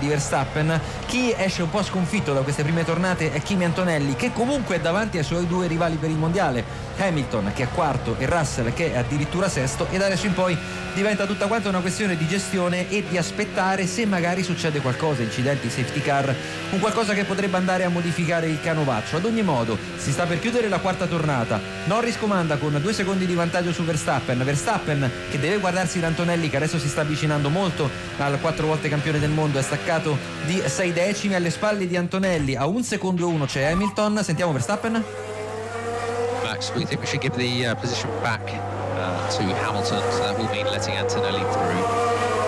di Verstappen. Chi esce un po' sconfitto da queste prime tornate è Kimi Antonelli, che comunque è davanti ai suoi due rivali per il mondiale, Hamilton che è quarto e Russell che è addirittura sesto, e da adesso in poi diventa tutta quanta una questione di gestione e di aspettare se magari succede qualcosa, incidenti, safety car, un qualcosa che potrebbe andare a modificare il canovaccio. Ad ogni modo si sta per chiudere la quarta tornata, Norris comanda con 2 secondi di vantaggio su Verstappen che deve guardarsi in Antonelli, che adesso si sta avvicinando molto al 4 volte campione del mondo, è staccato di 6 decimi. Alle spalle di Antonelli a 1 secondo e 1 c'è Hamilton. Sentiamo Verstappen. Max, we think we should give the position back to Hamilton, so that will mean letting Antonelli through.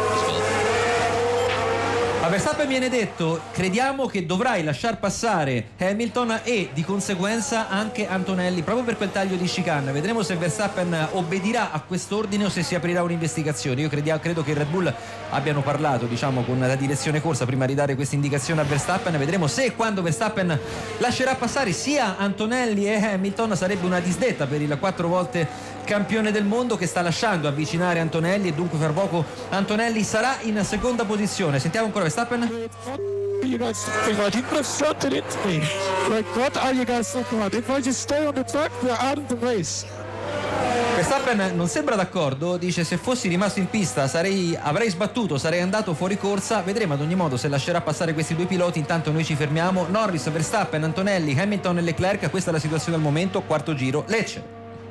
A Verstappen viene detto: crediamo che dovrai lasciar passare Hamilton e di conseguenza anche Antonelli, proprio per quel taglio di chicane. Vedremo se Verstappen obbedirà a quest'ordine o se si aprirà un'investigazione. Io credo che i Red Bull abbiano parlato, diciamo, con la direzione corsa prima di dare questa indicazione a Verstappen. Vedremo se e quando Verstappen lascerà passare sia Antonelli e Hamilton. Sarebbe una disdetta per il 4 volte campione del mondo, che sta lasciando avvicinare Antonelli, e dunque fra poco Antonelli sarà in seconda posizione. Sentiamo ancora Verstappen. You guys talking about? You could have fronted into me. Like, what are you guys talking about? If I just stay on the track, we're out of the race. Verstappen non sembra d'accordo, dice: se fossi rimasto in pista avrei sbattuto, sarei andato fuori corsa. Vedremo ad ogni modo se lascerà passare questi due piloti. Intanto noi ci fermiamo. Norris, Verstappen, Antonelli, Hamilton e Leclerc, questa è la situazione al momento. Quarto giro, Lecce.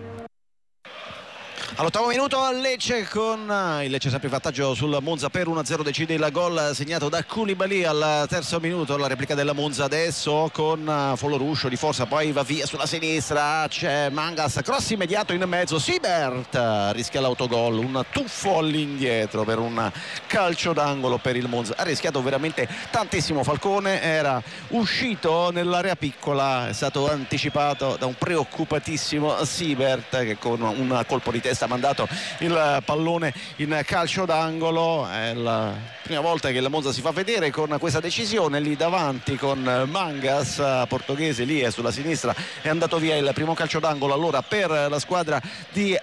All'8° minuto a Lecce, con il Lecce sempre in vantaggio sul Monza per 1-0, decide il gol segnato da Koulibaly al 3° minuto. La replica della Monza adesso con Foloruscio di forza, poi va via sulla sinistra, c'è Mangas, cross immediato in mezzo, Siebert rischia l'autogol, un tuffo all'indietro per un calcio d'angolo per il Monza. Ha rischiato veramente tantissimo Falcone, era uscito nell'area piccola, è stato anticipato da un preoccupatissimo Siebert che con un colpo di testa ha mandato il pallone in calcio d'angolo. È la prima volta che la Monza si fa vedere con questa decisione lì davanti, con Mangas portoghese lì sulla sinistra. È andato via il primo calcio d'angolo allora per la squadra di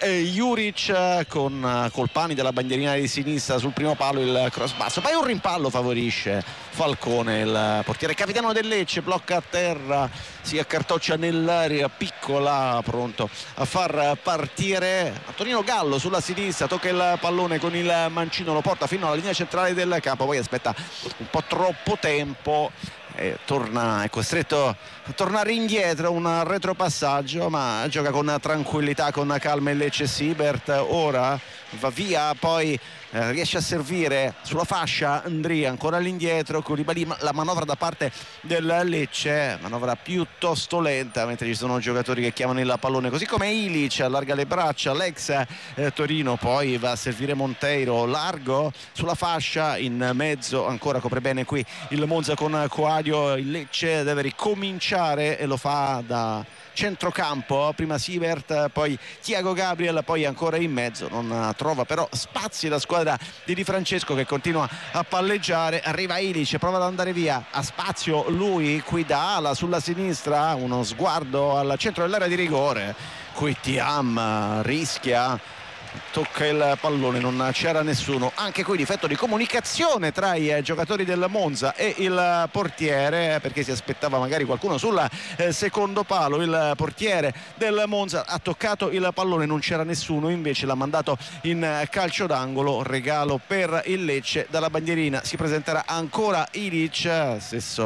Juric, con Colpani della bandierina di sinistra sul primo palo, il cross basso, poi un rimpallo favorisce Falcone, il portiere capitano del Lecce, blocca a terra, si accartoccia nell'area piccola, pronto a far partire Antonino Gallo sulla sinistra, tocca il pallone con il mancino, lo porta fino alla linea centrale del campo, poi aspetta un po' troppo tempo e è costretto a tornare indietro, un retropassaggio, ma gioca con tranquillità, con calma il Lecce. Siebert ora va via, poi riesce a servire sulla fascia Andria, ancora all'indietro Koulibaly, la manovra da parte del Lecce, manovra piuttosto lenta, mentre ci sono giocatori che chiamano il pallone, così come Ilic allarga le braccia, l'ex Torino, poi va a servire Monteiro largo sulla fascia, in mezzo ancora copre bene qui il Monza con Coadio. Il Lecce deve ricominciare e lo fa da centrocampo, prima Siebert, poi Thiago Gabriel, poi ancora in mezzo, non trova però spazi la squadra di Di Francesco che continua a palleggiare. Arriva Ilic, prova ad andare via, ha spazio lui qui da ala sulla sinistra, uno sguardo al centro dell'area di rigore, qui Thiam rischia, tocca il pallone, non c'era nessuno, anche qui difetto di comunicazione tra i giocatori del Monza e il portiere, perché si aspettava magari qualcuno sul secondo palo. Il portiere del Monza ha toccato il pallone, non c'era nessuno, invece l'ha mandato in calcio d'angolo, regalo per il Lecce. Dalla bandierina si presenterà ancora Ilic,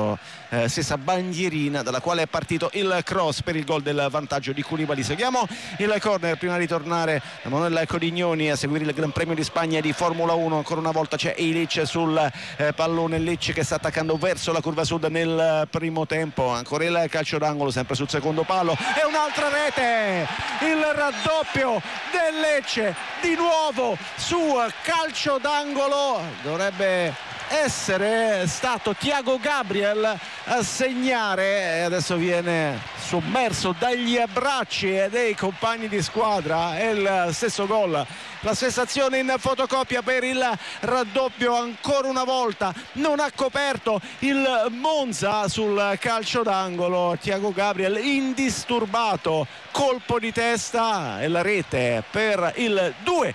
stessa bandierina dalla quale è partito il cross per il gol del vantaggio di Koulibaly. Seguiamo il corner prima di tornare a Manuel Codignoni a seguire il Gran Premio di Spagna di Formula 1. Ancora una volta c'è Ilic sul pallone, Lecce che sta attaccando verso la curva sud nel primo tempo, ancora il calcio d'angolo sempre sul secondo palo e un'altra rete, il raddoppio del Lecce di nuovo su calcio d'angolo. Dovrebbe essere stato Thiago Gabriel a segnare e adesso viene sommerso dagli abbracci dei compagni di squadra. È il stesso gol, la stessa azione in fotocopia per il raddoppio. Ancora una volta non ha coperto il Monza sul calcio d'angolo. Thiago Gabriel indisturbato, colpo di testa e la rete per il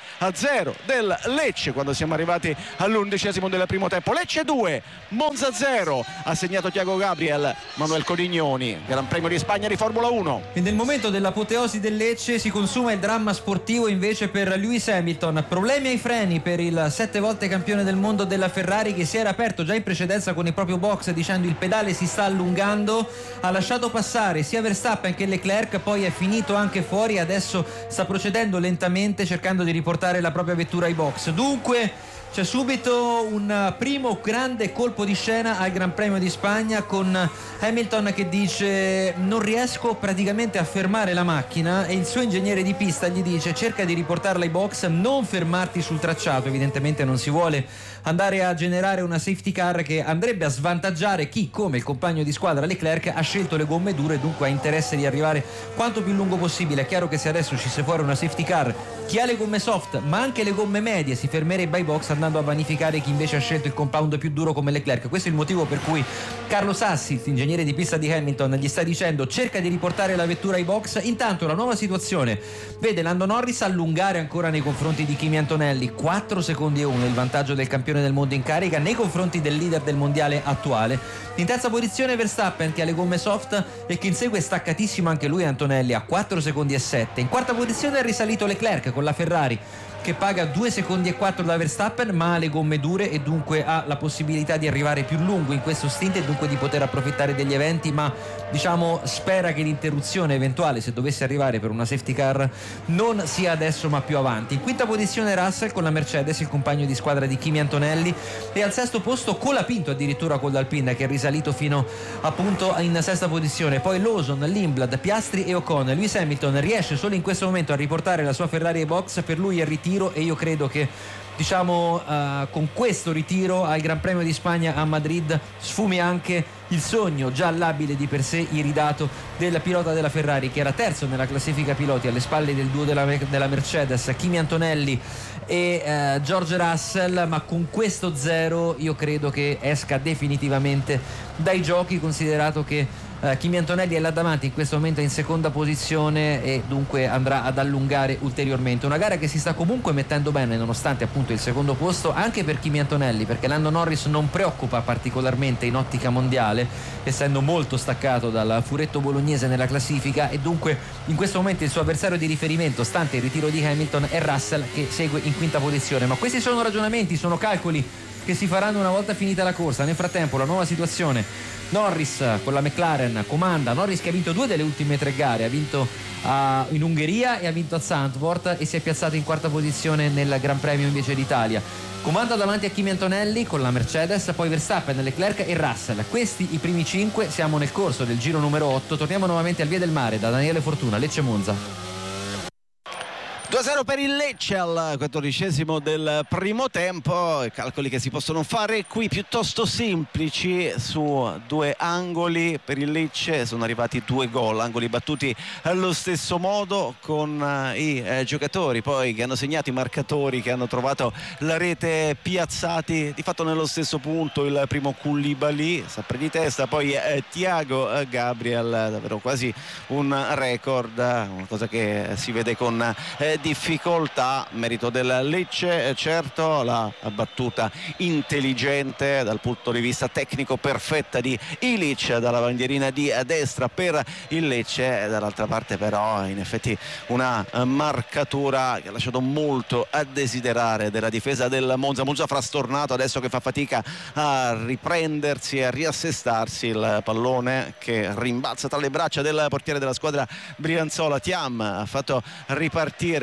2-0 del Lecce quando siamo arrivati all'11° del primo tempo. Lecce 2, Monza 0. Ha segnato Thiago Gabriel. Manuel Codignoni, Gran Premio di Spagna di Formula 1. E nel momento dell'apoteosi del Lecce si consuma il dramma sportivo invece per Lewis Hamilton. Problemi ai freni per il 7 volte campione del mondo della Ferrari, che si era aperto già in precedenza con il proprio box dicendo il pedale si sta allungando. Ha lasciato passare sia Verstappen che Leclerc, poi è finito anche fuori, adesso sta procedendo lentamente cercando di riportare la propria vettura ai box. Dunque c'è subito un primo grande colpo di scena al Gran Premio di Spagna con Hamilton che dice non riesco praticamente a fermare la macchina, e il suo ingegnere di pista gli dice cerca di riportarla ai box, non fermarti sul tracciato. Evidentemente non si vuole andare a generare una safety car che andrebbe a svantaggiare chi, come il compagno di squadra Leclerc, ha scelto le gomme dure e dunque ha interesse di arrivare quanto più lungo possibile. È chiaro che se adesso uscisse fuori una safety car, chi ha le gomme soft ma anche le gomme medie si fermerebbe ai box, andando a vanificare chi invece ha scelto il compound più duro come Leclerc. Questo è il motivo per cui Carlo Sassi, ingegnere di pista di Hamilton, gli sta dicendo cerca di riportare la vettura ai box. Intanto la nuova situazione vede Lando Norris allungare ancora nei confronti di Kimi Antonelli, 4 secondi e 1 il vantaggio del campione del mondo in carica nei confronti del leader del mondiale attuale. In terza posizione Verstappen, che ha le gomme soft e che insegue staccatissimo anche lui Antonelli a 4 secondi e 7. In quarta posizione è risalito Leclerc con la Ferrari, che paga 2 secondi e 4 da Verstappen, ma ha le gomme dure e dunque ha la possibilità di arrivare più lungo in questo stint e dunque di poter approfittare degli eventi, ma diciamo spera che l'interruzione eventuale, se dovesse arrivare per una safety car, non sia adesso ma più avanti. In quinta posizione Russell con la Mercedes, il compagno di squadra di Kimi Antonelli, e al sesto posto Colapinto addirittura con l'Alpine, che è risalito fino appunto in sesta posizione. Poi Lawson, Lindblad, Piastri e Ocon. Lewis Hamilton riesce solo in questo momento a riportare la sua Ferrari ai box, per lui è il ritiro, e io credo che con questo ritiro al Gran Premio di Spagna a Madrid sfumi anche il sogno già labile di per sé iridato del pilota della Ferrari, che era terzo nella classifica piloti alle spalle del duo della Mercedes, Kimi Antonelli e George Russell, ma con questo 0 io credo che esca definitivamente dai giochi, considerato che Kimi Antonelli è là davanti, in questo momento è in seconda posizione e dunque andrà ad allungare ulteriormente. Una gara che si sta comunque mettendo bene nonostante appunto il secondo posto anche per Kimi Antonelli, perché Lando Norris non preoccupa particolarmente in ottica mondiale, essendo molto staccato dal furetto bolognese nella classifica, e dunque in questo momento il suo avversario di riferimento, stante il ritiro di Hamilton, è Russell, che segue in quinta posizione. Ma questi sono ragionamenti, sono calcoli che si faranno una volta finita la corsa. Nel frattempo la nuova situazione: Norris con la McLaren comanda. Norris che ha vinto 2 delle ultime 3 gare, ha vinto in Ungheria e ha vinto a Zandvoort e si è piazzato in quarta posizione nel Gran Premio invece d'Italia. Comanda davanti a Kimi Antonelli con la Mercedes, poi Verstappen, Leclerc e Russell. Questi i primi 5, siamo nel corso del giro numero 8. Torniamo nuovamente al Via del Mare da Daniele Fortuna, Lecce Monza. 2-0 per il Lecce al 14° del primo tempo. Calcoli che si possono fare qui piuttosto semplici su 2 angoli per il Lecce. Sono arrivati 2 gol, angoli battuti allo stesso modo, con i giocatori poi che hanno segnato, i marcatori che hanno trovato la rete piazzati di fatto nello stesso punto. Il primo Koulibaly, sempre di testa, poi Thiago Gabriel, davvero quasi un record, una cosa che si vede con difficoltà, merito del Lecce, certo, la battuta intelligente dal punto di vista tecnico perfetta di Ilic dalla bandierina di destra per il Lecce. Dall'altra parte però in effetti una marcatura che ha lasciato molto a desiderare della difesa del Monza frastornato adesso, che fa fatica a riprendersi e a riassestarsi. Il pallone che rimbalza tra le braccia del portiere della squadra brianzola Thiam ha fatto ripartire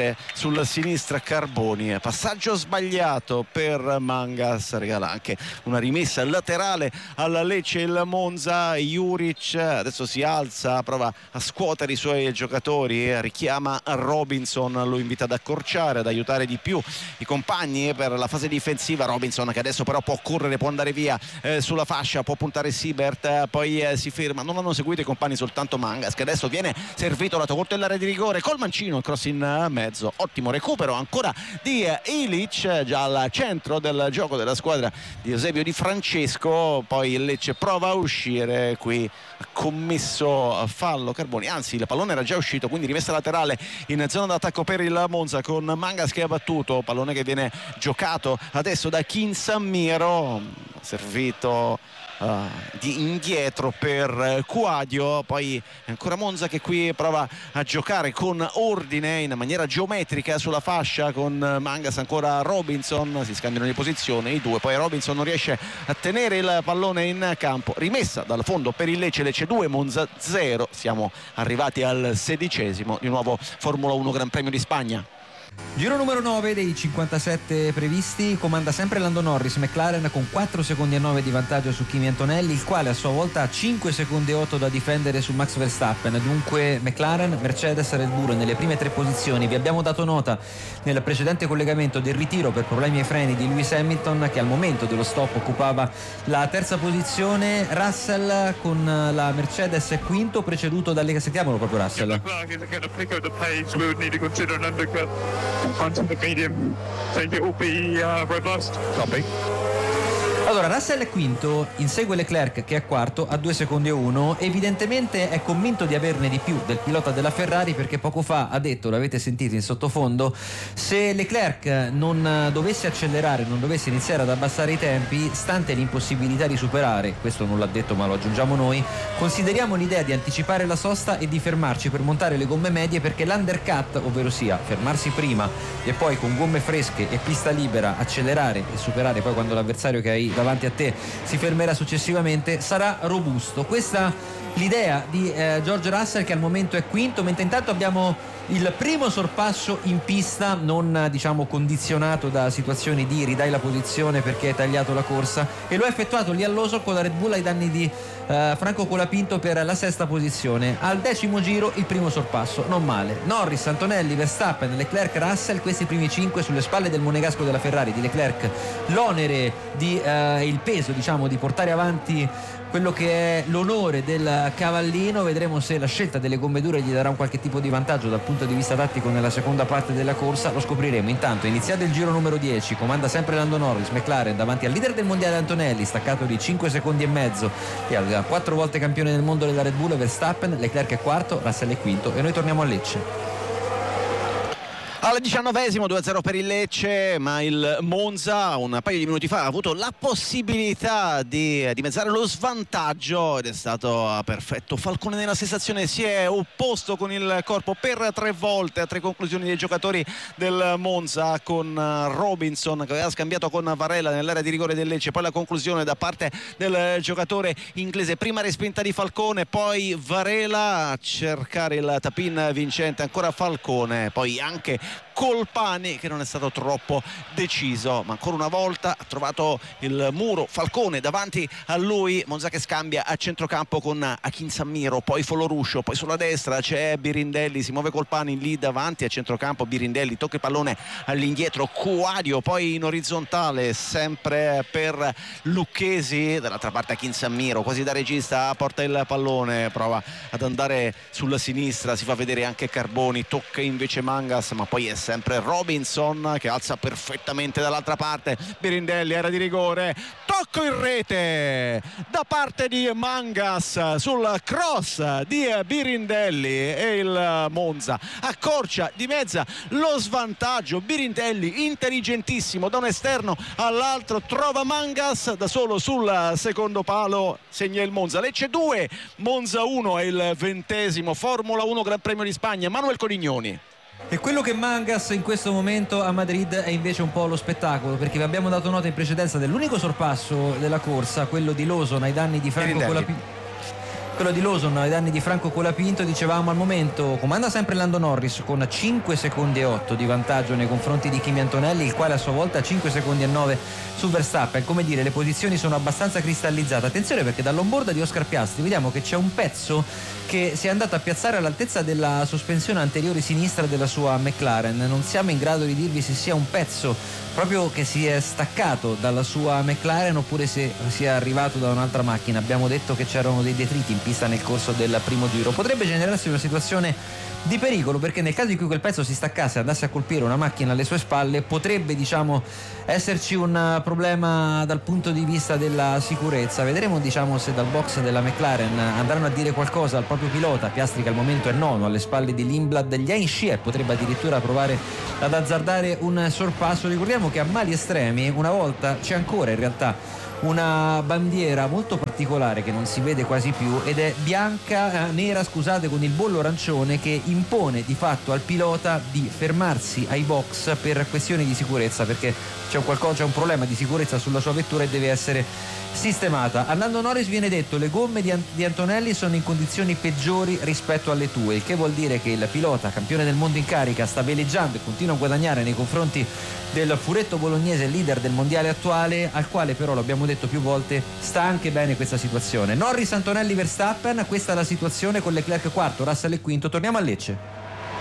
c'è sulla sinistra Carboni, passaggio sbagliato per Mangas, regala anche una rimessa laterale alla Lecce il Monza. Juric adesso si alza, prova a scuotere i suoi giocatori, richiama Robinson, lo invita ad accorciare, ad aiutare di più i compagni per la fase difensiva. Robinson che adesso però può correre, può andare via sulla fascia, può puntare Siebert, poi si ferma, non hanno seguito i compagni, soltanto Mangas che adesso viene servito lato corto dell'area di rigore col mancino, cross in mezzo, ottimo recupero ancora di Ilic già al centro del gioco della squadra di Eusebio Di Francesco. Poi il Lecce prova a uscire, qui ha commesso fallo Carboni, anzi il pallone era già uscito, quindi rimessa laterale in zona d'attacco per il Monza con Mangas che ha battuto, pallone che viene giocato adesso da Kinsammiro, servito di indietro per Quadio. Poi ancora Monza che qui prova a giocare con ordine in maniera geometrica sulla fascia, con Mangas ancora Robinson, si scambiano di posizione i due, poi Robinson non riesce a tenere il pallone in campo, rimessa dal fondo per il Lecce, Lecce 2 Monza 0. Siamo arrivati al 16° di nuovo Formula 1 Gran Premio di Spagna. Giro numero 9 dei 57 previsti, comanda sempre Lando Norris, McLaren con 4 secondi e 9 di vantaggio su Kimi Antonelli, il quale a sua volta ha 5 secondi e 8 da difendere su Max Verstappen. Dunque McLaren, Mercedes, Red Bull nelle prime 3 posizioni. Vi abbiamo dato nota nel precedente collegamento del ritiro per problemi ai freni di Lewis Hamilton, che al momento dello stop occupava la terza posizione. Russell con la Mercedes è quinto, preceduto dalle... Sentiamolo proprio Russell. Onto the medium, think it will be robust. Copy. Allora Russell è quinto, insegue Leclerc che è quarto a 2 secondi e 1. Evidentemente è convinto di averne di più del pilota della Ferrari, perché poco fa ha detto, l'avete sentito in sottofondo, se Leclerc non dovesse accelerare, non dovesse iniziare ad abbassare i tempi, stante l'impossibilità di superare, questo non l'ha detto ma lo aggiungiamo noi, consideriamo l'idea di anticipare la sosta e di fermarci per montare le gomme medie, perché l'undercut, ovvero sia fermarsi prima e poi con gomme fresche e pista libera accelerare e superare poi quando l'avversario che hai davanti a te si fermerà successivamente, sarà robusto. Questa l'idea di George Russell, che al momento è quinto, mentre intanto abbiamo il primo sorpasso in pista, non diciamo condizionato da situazioni di ridai la posizione perché hai tagliato la corsa, e lo ha effettuato lì all'Oso con la Red Bull ai danni di Franco Colapinto per la sesta posizione. Al 10° giro il primo sorpasso, non male. Norris, Antonelli, Verstappen, Leclerc, Russell, questi primi 5 sulle spalle del monegasco della Ferrari. Di Leclerc l'onere di il peso diciamo di portare avanti quello che è l'onore del cavallino. Vedremo se la scelta delle gomme dure gli darà un qualche tipo di vantaggio dal punto di vista tattico nella seconda parte della corsa, lo scopriremo. Intanto iniziato il giro numero 10, comanda sempre Lando Norris, McLaren davanti al leader del mondiale Antonelli, staccato di 5 secondi e mezzo, e al 4 volte campione del mondo della Red Bull Verstappen. Leclerc è quarto, Russell è quinto, e noi torniamo a Lecce. Al 19° 2-0 per il Lecce, ma il Monza un paio di minuti fa ha avuto la possibilità di dimezzare lo svantaggio ed è stato perfetto. Falcone nella sensazione si è opposto con il corpo per 3 volte a 3 conclusioni dei giocatori del Monza, con Robinson che aveva scambiato con Varela nell'area di rigore del Lecce, poi la conclusione da parte del giocatore inglese, prima respinta di Falcone, poi Varela a cercare il tap-in vincente, ancora Falcone, poi anche Colpani che non è stato troppo deciso, ma ancora una volta ha trovato il muro Falcone davanti a lui. Monza che scambia a centrocampo con Akinsammiro, poi Foloruscio, poi sulla destra c'è Birindelli, si muove Colpani lì davanti a centrocampo, Birindelli tocca il pallone all'indietro, Quadio poi in orizzontale sempre per Lucchesi, dall'altra parte Akinsammiro quasi da regista porta il pallone, prova ad andare sulla sinistra, si fa vedere anche Carboni, tocca invece Mangas, ma poi è sempre Robinson che alza perfettamente dall'altra parte. Birindelli, area di rigore, tocco in rete da parte di Mangas sul cross di Birindelli, e il Monza accorcia, dimezza lo svantaggio. Birindelli intelligentissimo da un esterno all'altro, trova Mangas da solo sul secondo palo, segna il Monza. Lecce 2 Monza 1 è il 20° Formula 1 Gran Premio di Spagna. Manuel Colignoni. E quello che Mangas in questo momento a Madrid è invece un po' lo spettacolo, perché vi abbiamo dato nota in precedenza dell'unico sorpasso della corsa, quello di Lawson ai danni di Franco Colapinto. quello di Lawson ai danni di Franco Colapinto. Dicevamo, al momento comanda sempre Lando Norris con 5 secondi e 8 di vantaggio nei confronti di Kimi Antonelli, il quale a sua volta 5 secondi e 9 su Verstappen. Come dire, le posizioni sono abbastanza cristallizzate. Attenzione, perché dall'onboard di Oscar Piastri vediamo che c'è un pezzo che si è andato a piazzare all'altezza della sospensione anteriore sinistra della sua McLaren. Non siamo in grado di dirvi se sia un pezzo proprio che si è staccato dalla sua McLaren oppure se sia arrivato da un'altra macchina. Abbiamo detto che c'erano dei detriti in pista nel corso del primo giro. Potrebbe generarsi una situazione di pericolo, perché nel caso in cui quel pezzo si staccasse e andasse a colpire una macchina alle sue spalle, potrebbe, diciamo, esserci un problema dal punto di vista della sicurezza. Vedremo, diciamo, se dal box della McLaren andranno a dire qualcosa al proprio pilota. Piastri, che al momento è nono alle spalle di Lindblad, gli è in scia e potrebbe addirittura provare ad azzardare un sorpasso. Ricordiamo che a mali estremi una volta c'è ancora in realtà una bandiera molto particolare che non si vede quasi più, ed è nera, con il bollo arancione, che impone di fatto al pilota di fermarsi ai box per questioni di sicurezza, perché c'è un problema di sicurezza sulla sua vettura e deve essere sistemata. A Lando Norris viene detto: le gomme di Antonelli sono in condizioni peggiori rispetto alle tue, il che vuol dire che il pilota, campione del mondo in carica, sta veleggiando e continua a guadagnare nei confronti del furetto bolognese, leader del mondiale attuale, al quale però, lo abbiamo detto più volte, sta anche bene questa situazione. Norris, Antonelli, Verstappen, questa è la situazione con Leclerc quarto, Russell e quinto. Torniamo a Lecce.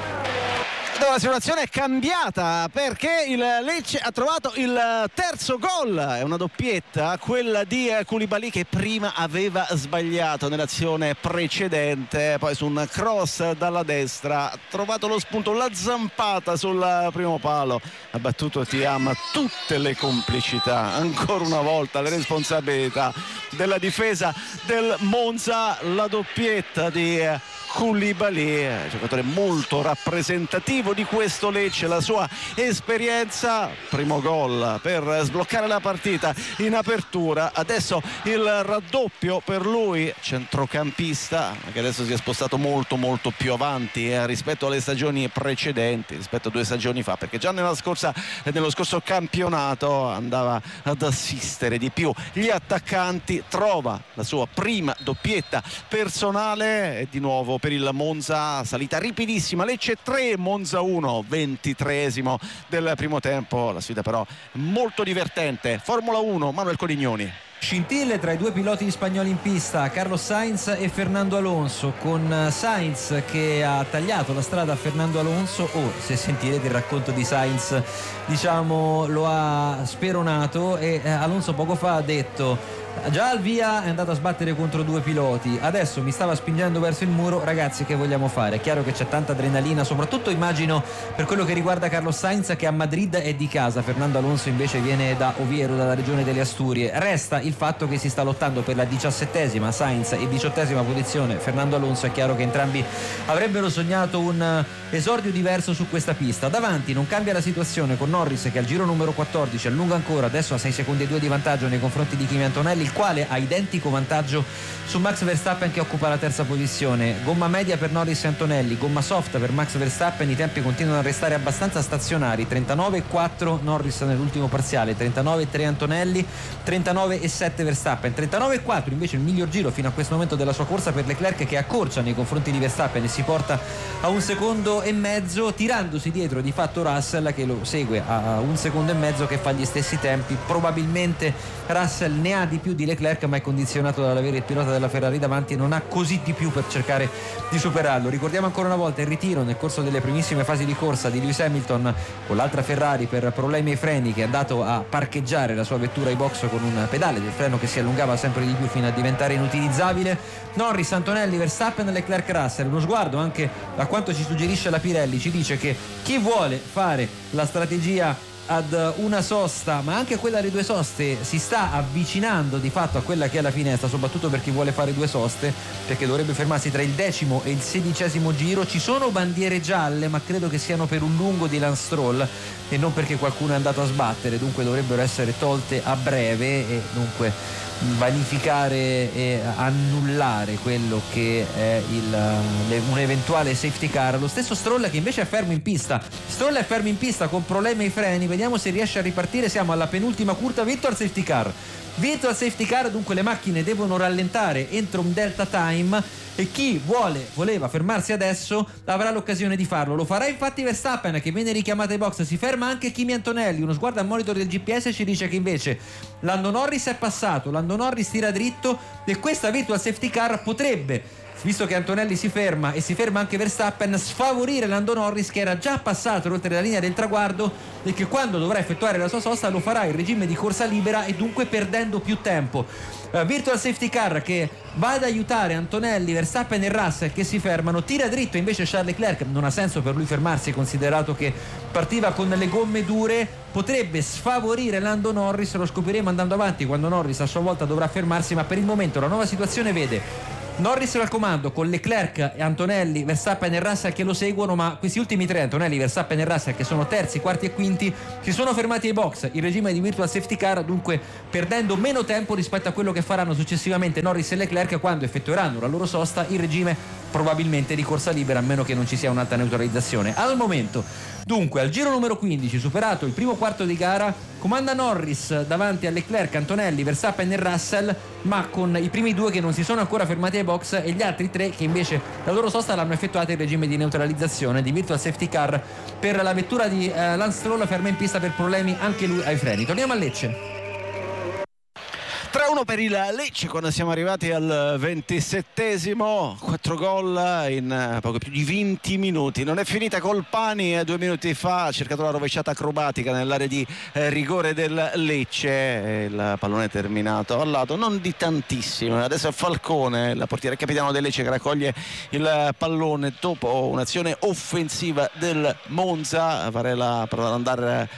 La situazione è cambiata, perché il Lecce ha trovato il terzo gol, è una doppietta, quella di Koulibaly, che prima aveva sbagliato nell'azione precedente, poi su un cross dalla destra ha trovato lo spunto, la zampata sul primo palo, ha battuto Thiam. Tutte le complicità, ancora una volta le responsabilità della difesa del Monza, la doppietta di Koulibaly, giocatore molto rappresentativo di questo Lecce, la sua esperienza, primo gol per sbloccare la partita in apertura. Adesso il raddoppio per lui, centrocampista che adesso si è spostato molto più avanti rispetto alle stagioni precedenti, rispetto a 2 stagioni fa, perché già nello scorso campionato andava ad assistere di più gli attaccanti. Trova la sua prima doppietta personale e di nuovo per il Monza salita ripidissima, Lecce 3, Monza 1, 23esimo del primo tempo. La sfida però molto divertente. Formula 1, Manuel Colignoni. Scintille tra i due piloti spagnoli in pista, Carlos Sainz e Fernando Alonso, con Sainz che ha tagliato la strada a Fernando Alonso, se sentirete il racconto di Sainz, diciamo, lo ha speronato, e Alonso poco fa ha detto: già al via è andato a sbattere contro 2 piloti, adesso mi stava spingendo verso il muro, ragazzi, che vogliamo fare? È chiaro che c'è tanta adrenalina, soprattutto immagino per quello che riguarda Carlos Sainz, che a Madrid è di casa. Fernando Alonso invece viene da Oviedo, dalla regione delle Asturie. Resta il fatto che si sta lottando per la 17esima Sainz e 18esima posizione Fernando Alonso. È chiaro che entrambi avrebbero sognato un esordio diverso su questa pista. Davanti non cambia la situazione, con Norris che al giro numero 14 allunga ancora, adesso a 6 secondi e 2 di vantaggio nei confronti di Kimi Antonelli, il quale ha identico vantaggio su Max Verstappen, che occupa la terza posizione. Gomma media per Norris e Antonelli, gomma soft per Max Verstappen. I tempi continuano a restare abbastanza stazionari: 39,4 Norris nell'ultimo parziale, 39,3 Antonelli, 39,7 Verstappen, 39,4 invece il miglior giro fino a questo momento della sua corsa per Leclerc, che accorcia nei confronti di Verstappen e si porta a 1,5 secondi, tirandosi dietro di fatto Russell, che lo segue a 1,5 secondi, che fa gli stessi tempi. Probabilmente Russell ne ha di più di Leclerc, ma è condizionato dall'avere il pilota della Ferrari davanti e non ha così di più per cercare di superarlo. Ricordiamo ancora una volta il ritiro nel corso delle primissime fasi di corsa di Lewis Hamilton con l'altra Ferrari per problemi ai freni, che è andato a parcheggiare la sua vettura ai box con un pedale del freno che si allungava sempre di più fino a diventare inutilizzabile. Norris, Antonelli, Verstappen, Leclerc, Russell. Uno sguardo anche a quanto ci suggerisce la Pirelli ci dice che chi vuole fare la strategia ad una sosta, ma anche quella delle 2 soste, si sta avvicinando di fatto a quella che è la finestra, soprattutto per chi vuole fare 2 soste, perché dovrebbe fermarsi tra il 10° e il 16° giro. Ci sono bandiere gialle, ma credo che siano per un lungo di Lance Stroll e non perché qualcuno è andato a sbattere, dunque dovrebbero essere tolte a breve, e dunque vanificare e annullare quello che è un eventuale safety car. Lo stesso Stroll che invece è fermo in pista. Stroll è fermo in pista con problemi ai freni, vediamo se riesce a ripartire. Siamo alla penultima curva, virtual safety car, dunque le macchine devono rallentare entro un delta time e chi voleva fermarsi adesso avrà l'occasione di farlo. Lo farà infatti Verstappen, che viene richiamato ai box. Si ferma anche Kimi Antonelli. Uno sguardo al monitor del GPS ci dice che invece Lando Norris è passato, Lando Norris tira dritto e questa virtual safety car potrebbe, visto che Antonelli si ferma e si ferma anche Verstappen, sfavorire Lando Norris, che era già passato oltre la linea del traguardo e che quando dovrà effettuare la sua sosta lo farà in regime di corsa libera e dunque perdendo più tempo. Virtual safety car che va ad aiutare Antonelli, Verstappen e Russell che si fermano. Tira dritto invece Charles Leclerc, non ha senso per lui fermarsi considerato che partiva con le gomme dure, potrebbe sfavorire Lando Norris, lo scopriremo andando avanti quando Norris a sua volta dovrà fermarsi, ma per il momento la nuova situazione vede Norris al comando con Leclerc e Antonelli, Verstappen e Russell che lo seguono, ma questi ultimi tre, Antonelli, Verstappen e Russell, che sono terzi, quarti e quinti, si sono fermati ai box in regime di virtual safety car, dunque perdendo meno tempo rispetto a quello che faranno successivamente Norris e Leclerc quando effettueranno la loro sosta in regime probabilmente di corsa libera, a meno che non ci sia un'alta neutralizzazione. Al momento, dunque, al giro numero 15, superato il primo quarto di gara, comanda Norris davanti a Leclerc, Antonelli, Verstappen e Russell, ma con i primi due che non si sono ancora fermati ai box e gli altri tre che invece la loro sosta l'hanno effettuata in regime di neutralizzazione di virtual safety car per la vettura di Lance Stroll, ferma in pista per problemi anche lui ai freni. Torniamo a Lecce. 3-1 per il Lecce quando siamo arrivati al 27esimo, 4 gol in poco più di 20 minuti. Non è finita Colpani 2 minuti fa, ha cercato la rovesciata acrobatica nell'area di rigore del Lecce, il pallone è terminato al lato, non di tantissimo. Adesso è Falcone, il portiere capitano del Lecce, che raccoglie il pallone dopo un'azione offensiva del Monza. Varela prova a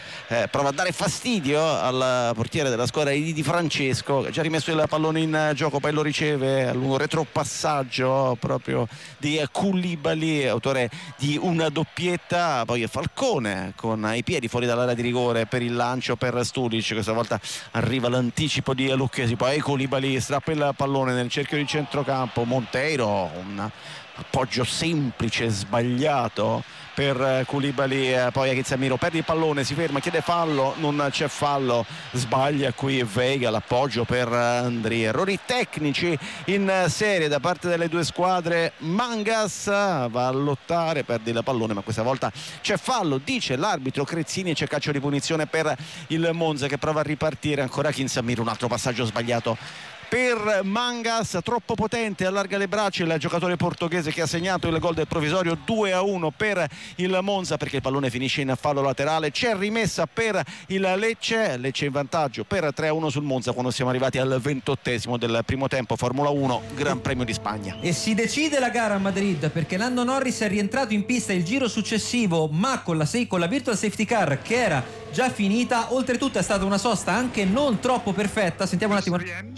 dare fastidio al portiere della squadra di Francesco, che ha già rimesso il pallone in gioco, poi lo riceve a lungo retropassaggio proprio di Koulibaly, autore di una doppietta. Poi è Falcone con i piedi fuori dall'area di rigore per il lancio per Stulic, questa volta arriva l'anticipo di Lucchesi, poi Koulibaly strappa il pallone nel cerchio di centrocampo. Monteiro, un appoggio semplice sbagliato per Koulibaly, poi Akizamiro perde il pallone, si ferma, chiede fallo, non c'è fallo, sbaglia qui Veiga, l'appoggio per Andri. Errori tecnici in serie da parte delle due squadre. Mangas va a lottare, perde il pallone, ma questa volta c'è fallo, dice l'arbitro Crezzini, e c'è calcio di punizione per il Monza che prova a ripartire. Ancora Kinsamiro, un altro passaggio sbagliato per Mangas, troppo potente, allarga le braccia il giocatore portoghese che ha segnato il gol del provvisorio. 2-1 per il Monza, perché il pallone finisce in fallo laterale. C'è rimessa per il Lecce in vantaggio per 3-1 sul Monza quando siamo arrivati al 28esimo del primo tempo. Formula 1, Gran Premio di Spagna. E si decide la gara a Madrid, perché Lando Norris è rientrato in pista il giro successivo, ma con la virtual safety car che era già finita. Oltretutto è stata una sosta anche non troppo perfetta. Sentiamo un attimo.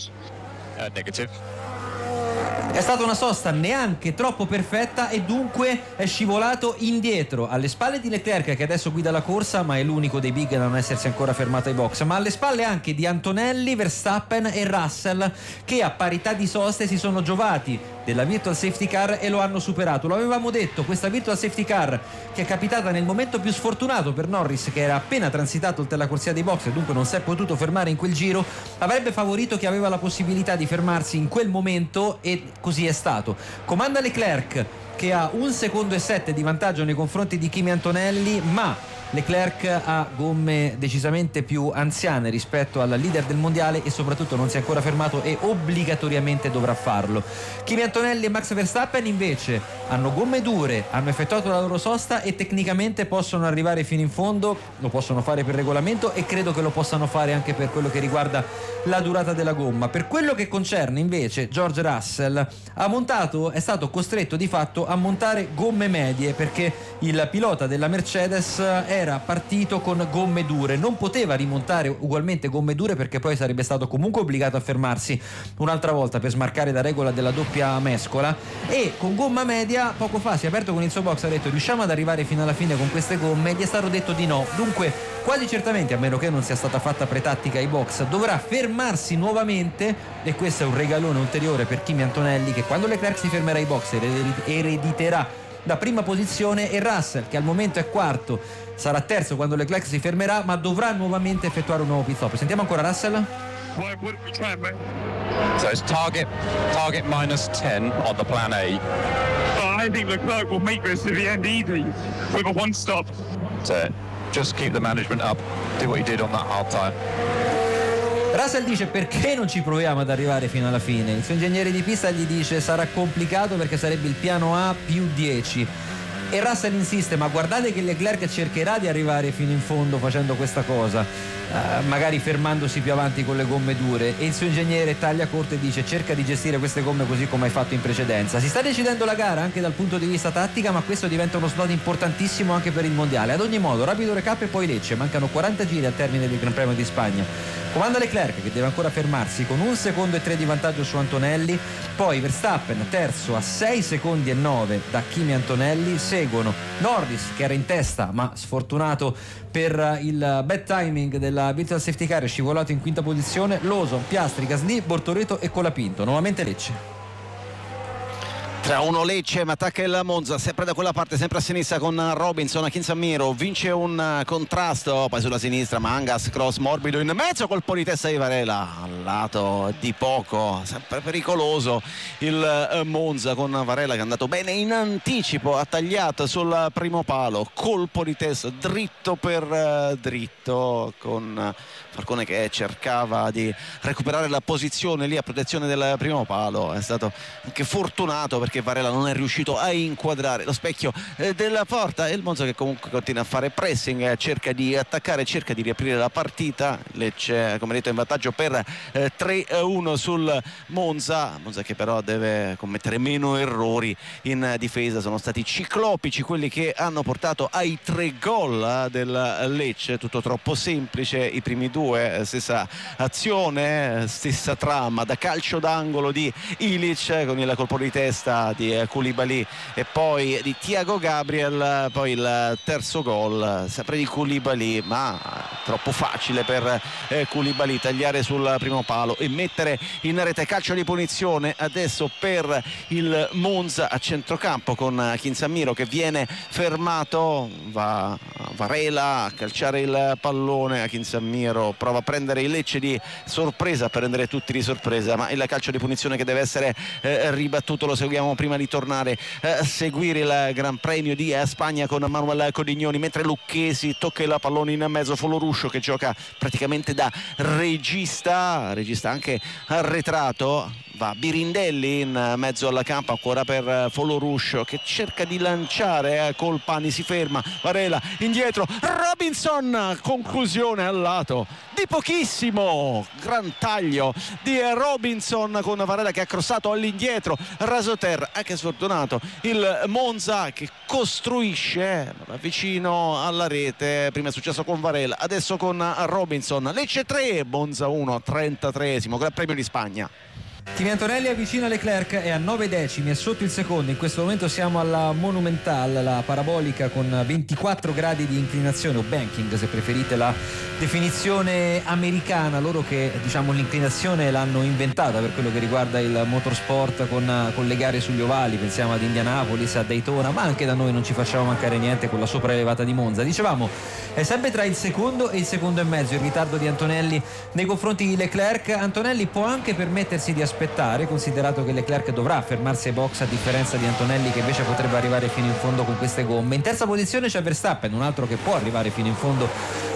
Negative. È stata una sosta neanche troppo perfetta e dunque è scivolato indietro alle spalle di Leclerc, che adesso guida la corsa ma è l'unico dei big a non essersi ancora fermato ai box, ma alle spalle anche di Antonelli, Verstappen e Russell, che a parità di soste si sono giovati della virtual safety car e lo hanno superato. Lo avevamo detto, questa virtual safety car che è capitata nel momento più sfortunato per Norris, che era appena transitato oltre la corsia dei box e dunque non si è potuto fermare in quel giro, avrebbe favorito chi aveva la possibilità di fermarsi in quel momento, e così è stato. Comanda Leclerc, che ha 1 secondo e 7 di vantaggio nei confronti di Kimi Antonelli, ma Leclerc ha gomme decisamente più anziane rispetto al leader del mondiale e soprattutto non si è ancora fermato e obbligatoriamente dovrà farlo. Kimi Antonelli e Max Verstappen invece hanno gomme dure, hanno effettuato la loro sosta e tecnicamente possono arrivare fino in fondo, lo possono fare per regolamento e credo che lo possano fare anche per quello che riguarda la durata della gomma. Per quello che concerne invece George Russell, è stato costretto di fatto a montare gomme medie, perché il pilota della Mercedes era era partito con gomme dure, non poteva rimontare ugualmente gomme dure perché poi sarebbe stato comunque obbligato a fermarsi un'altra volta per smarcare la regola della doppia mescola, e con gomma media poco fa si è aperto con il suo box, ha detto riusciamo ad arrivare fino alla fine con queste gomme, gli è stato detto di no, dunque quasi certamente, a meno che non sia stata fatta pretattica ai box, dovrà fermarsi nuovamente, e questo è un regalone ulteriore per Kimi Antonelli, che quando Leclerc si fermerà ai box erediterà la prima posizione, e Russell, che al momento è quarto, sarà terzo quando Leclerc si fermerà, ma dovrà nuovamente effettuare un nuovo pit stop. Sentiamo ancora Russell. So it's target minus 10 on the plan A. I think Leclerc will make this to the end easy with a one stop. So just keep the management up. Do what you did on that hard time. Russell dice perché non ci proviamo ad arrivare fino alla fine, il suo ingegnere di pista gli dice sarà complicato perché sarebbe il piano A più 10, e Russell insiste ma guardate che Leclerc cercherà di arrivare fino in fondo facendo questa cosa, magari fermandosi più avanti con le gomme dure, e il suo ingegnere taglia corto e dice cerca di gestire queste gomme così come hai fatto in precedenza. Si sta decidendo la gara anche dal punto di vista tattica, ma questo diventa uno slot importantissimo anche per il mondiale. Ad ogni modo, rapido recap e poi Lecce, mancano 40 giri al termine del Gran Premio di Spagna. Comanda Leclerc, che deve ancora fermarsi con 1 secondo e 3 di vantaggio su Antonelli, poi Verstappen terzo a 6 secondi e 9 da Kimi Antonelli, seguono Norris che era in testa ma sfortunato per il bad timing della virtual safety car, è scivolato in quinta posizione, Lawson, Piastri, Gasly, Bortoleto e Colapinto. Nuovamente Lecce. 3-1 Lecce, ma attacca il Monza sempre da quella parte, sempre a sinistra con Robinson, Kinsamiro vince un contrasto, poi sulla sinistra Mangas, cross morbido in mezzo, colpo di testa di Varela al lato di poco, sempre pericoloso il Monza con Varela che è andato bene in anticipo, ha tagliato sul primo palo, colpo di testa dritto per dritto con Falcone che cercava di recuperare la posizione lì a protezione del primo palo, è stato anche fortunato perché Varela non è riuscito a inquadrare lo specchio della porta, e il Monza che comunque continua a fare pressing, cerca di attaccare, cerca di riaprire la partita. Lecce come detto in vantaggio per 3-1 sul Monza che però deve commettere meno errori in difesa, sono stati ciclopici quelli che hanno portato ai 3 gol del Lecce, tutto troppo semplice, i primi 2 stessa azione, stessa trama da calcio d'angolo di Ilic con il colpo di testa di Koulibaly e poi di Thiago Gabriel, poi il terzo gol sempre di Koulibaly, ma troppo facile per Koulibaly tagliare sul primo palo e mettere in rete. Calcio di punizione adesso per il Monza a centrocampo con Kinsamiro che viene fermato, va Varela a calciare il pallone a Kinsamiro, prova a prendere il Lecce di sorpresa, per prendere tutti di sorpresa, ma il calcio di punizione che deve essere ribattuto lo seguiamo prima di tornare a seguire il Gran Premio di Spagna con Manuel Codignoni, mentre Lucchesi tocca il pallone in mezzo, Foloruscio che gioca praticamente da regista anche arretrato, va Birindelli in mezzo alla campo ancora per Foloruscio che cerca di lanciare Colpani, si ferma, Varela indietro, Robinson, conclusione al lato di pochissimo, gran taglio di Robinson con Varela che ha crossato all'indietro, rasoterra, anche sfortunato il Monza che costruisce vicino alla rete, prima è successo con Varela, adesso con Robinson. Lecce 3, Monza 1, 33esimo Gran Premio di Spagna. Kimi Antonelli avvicina Leclerc, è a 9 decimi, è sotto il secondo. In questo momento siamo alla Monumental, la parabolica con 24 gradi di inclinazione, o banking se preferite la definizione americana, loro che diciamo l'inclinazione l'hanno inventata per quello che riguarda il motorsport con le gare sugli ovali, pensiamo ad Indianapolis, a Daytona, ma anche da noi non ci facciamo mancare niente con la sopraelevata di Monza. Dicevamo, è sempre tra il secondo e il secondo e mezzo il ritardo di Antonelli nei confronti di Leclerc. Antonelli può anche permettersi di aspettare, considerato che Leclerc dovrà fermarsi ai box a differenza di Antonelli che invece potrebbe arrivare fino in fondo con queste gomme. In terza posizione c'è Verstappen, un altro che può arrivare fino in fondo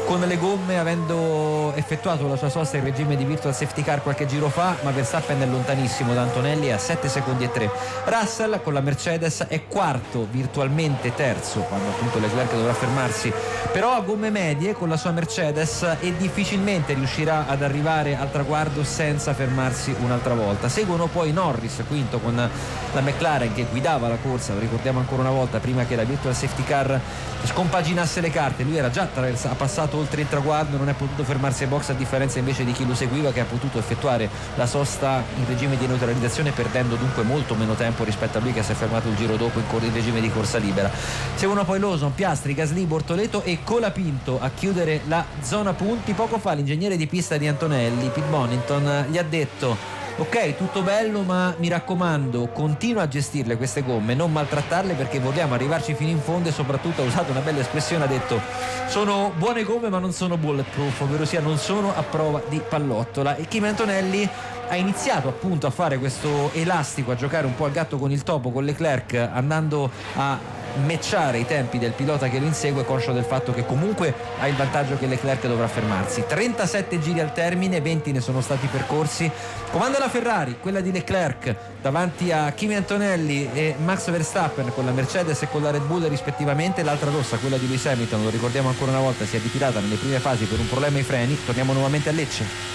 con le gomme, avendo effettuato la sua sosta in regime di virtual safety car qualche giro fa, ma Verstappen è lontanissimo da Antonelli a 7 secondi e 3. Russell con la Mercedes è quarto, virtualmente terzo, quando appunto Leclerc dovrà fermarsi, però a gomme medie con la sua Mercedes e difficilmente riuscirà ad arrivare al traguardo senza fermarsi un'altra volta. Seguono poi Norris quinto con la McLaren che guidava la corsa, lo ricordiamo ancora una volta, prima che la virtual safety car scompaginasse le carte. Lui era già ha passato oltre il traguardo, non è potuto fermarsi ai box, a differenza invece di chi lo seguiva, che ha potuto effettuare la sosta in regime di neutralizzazione, perdendo dunque molto meno tempo rispetto a lui che si è fermato il giro dopo in regime di corsa libera. Seguono poi Lawson, Piastri, Gasly, Bortoleto e Colapinto a chiudere la zona punti. Poco fa l'ingegnere di pista di Antonelli, Pete Bonington, gli ha detto: ok, tutto bello, ma mi raccomando, continua a gestirle queste gomme, non maltrattarle, perché vogliamo arrivarci fino in fondo. E soprattutto ha usato una bella espressione, ha detto: sono buone gomme ma non sono bulletproof, ovvero sia non sono a prova di pallottola. E Kimi Antonelli ha iniziato appunto a fare questo elastico, a giocare un po' al gatto con il topo con Leclerc, andando a matchare i tempi del pilota che lo insegue, conscio del fatto che comunque ha il vantaggio che Leclerc dovrà fermarsi. 37 giri al termine, 20 ne sono stati percorsi. Comanda la Ferrari, quella di Leclerc, davanti a Kimi Antonelli e Max Verstappen con la Mercedes e con la Red Bull rispettivamente. L'altra rossa, quella di Lewis Hamilton, lo ricordiamo ancora una volta, si è ritirata nelle prime fasi per un problema ai freni. Torniamo nuovamente a Lecce.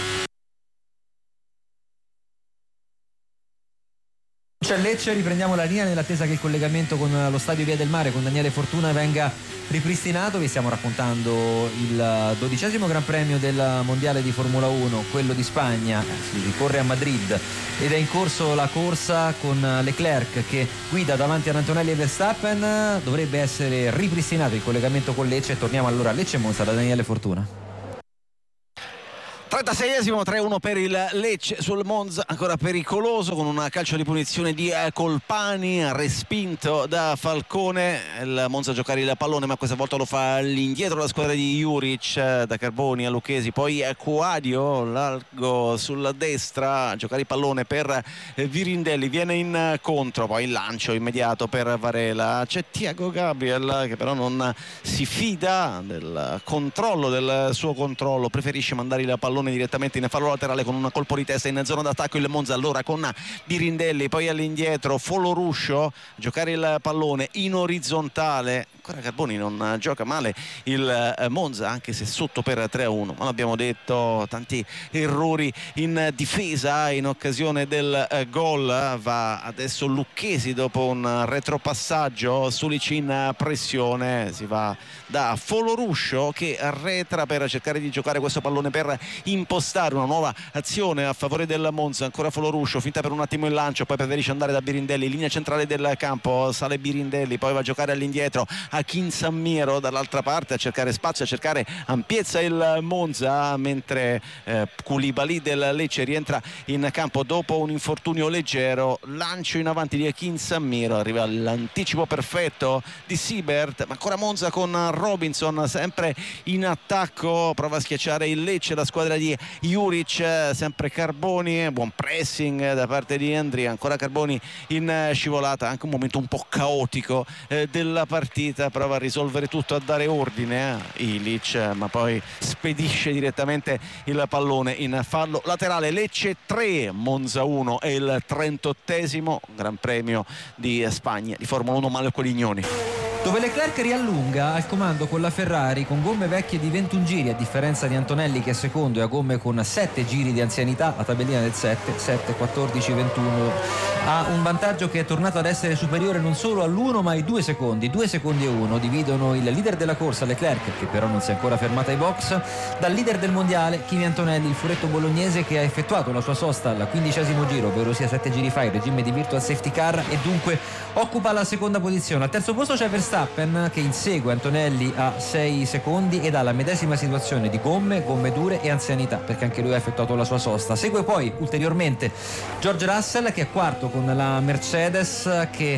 C'è Lecce, riprendiamo la linea nell'attesa che il collegamento con lo stadio Via del Mare con Daniele Fortuna venga ripristinato. Vi stiamo raccontando il 12° Gran Premio del Mondiale di Formula 1, quello di Spagna, si ricorre a Madrid ed è in corso la corsa con Leclerc che guida davanti ad Antonelli e Verstappen. Dovrebbe essere ripristinato il collegamento con Lecce. Torniamo allora a Lecce Monza da Daniele Fortuna. 36esimo, 3-1 per il Lecce sul Monza, ancora pericoloso con un calcio di punizione di Colpani respinto da Falcone. Il Monza a giocare il pallone, ma questa volta lo fa all'indietro la squadra di Juric, da Carboni a Lucchesi, poi Quadio largo sulla destra a giocare il pallone per Virindelli, viene in contro, poi il lancio immediato per Varela. C'è Thiago Gabriel che però non si fida del controllo, del suo controllo, preferisce mandare il pallone direttamente in fallo laterale con un colpo di testa in zona d'attacco il Monza, allora con Birindelli, poi all'indietro Foloruscio a giocare il pallone in orizzontale. Ancora Carboni non gioca male il Monza, anche se sotto per 3-1, ma l'abbiamo detto, tanti errori in difesa in occasione del gol. Va adesso Lucchesi dopo un retropassaggio, Sulic in pressione, si va da Foloruscio che arretra per cercare di giocare questo pallone per impostare una nuova azione a favore del Monza. Ancora Foloruscio, finta per un attimo il lancio, poi preferisce andare da Birindelli, linea centrale del campo, sale Birindelli, poi va a giocare all'indietro a Kinsammiro dall'altra parte, a cercare spazio, a cercare ampiezza il Monza, mentre Koulibaly del Lecce rientra in campo dopo un infortunio leggero. Lancio in avanti di Kinsammiro, arriva l'anticipo perfetto di Siebert, ma ancora Monza con Robinson sempre in attacco, prova a schiacciare il Lecce, la squadra di Juric, sempre Carboni, buon pressing da parte di Andria, ancora Carboni in scivolata, anche un momento un po' caotico della partita, prova a risolvere tutto, a dare ordine a Ilic, ma poi spedisce direttamente il pallone in fallo laterale. Lecce 3, Monza 1, è il 38esimo Gran Premio di Spagna di Formula 1 Mario Colignoni, dove Leclerc riallunga al comando con la Ferrari con gomme vecchie di 21 giri, a differenza di Antonelli che è secondo e ha gomme con 7 giri di anzianità. La tabellina del 7, 14, 21 ha un vantaggio che è tornato ad essere superiore non solo all'1 ma ai 2 secondi. 2 secondi e 1 dividono il leader della corsa Leclerc, che però non si è ancora fermato ai box, dal leader del mondiale Kimi Antonelli, il furetto bolognese che ha effettuato la sua sosta al 15° giro, ovvero sia 7 giri fa in regime di virtual safety car, e dunque occupa la seconda posizione. Al terzo posto c'è Verstappen che insegue Antonelli a 6 secondi ed ha la medesima situazione di gomme dure e anzianità, perché anche lui ha effettuato la sua sosta. Segue poi ulteriormente George Russell che è quarto con la Mercedes, che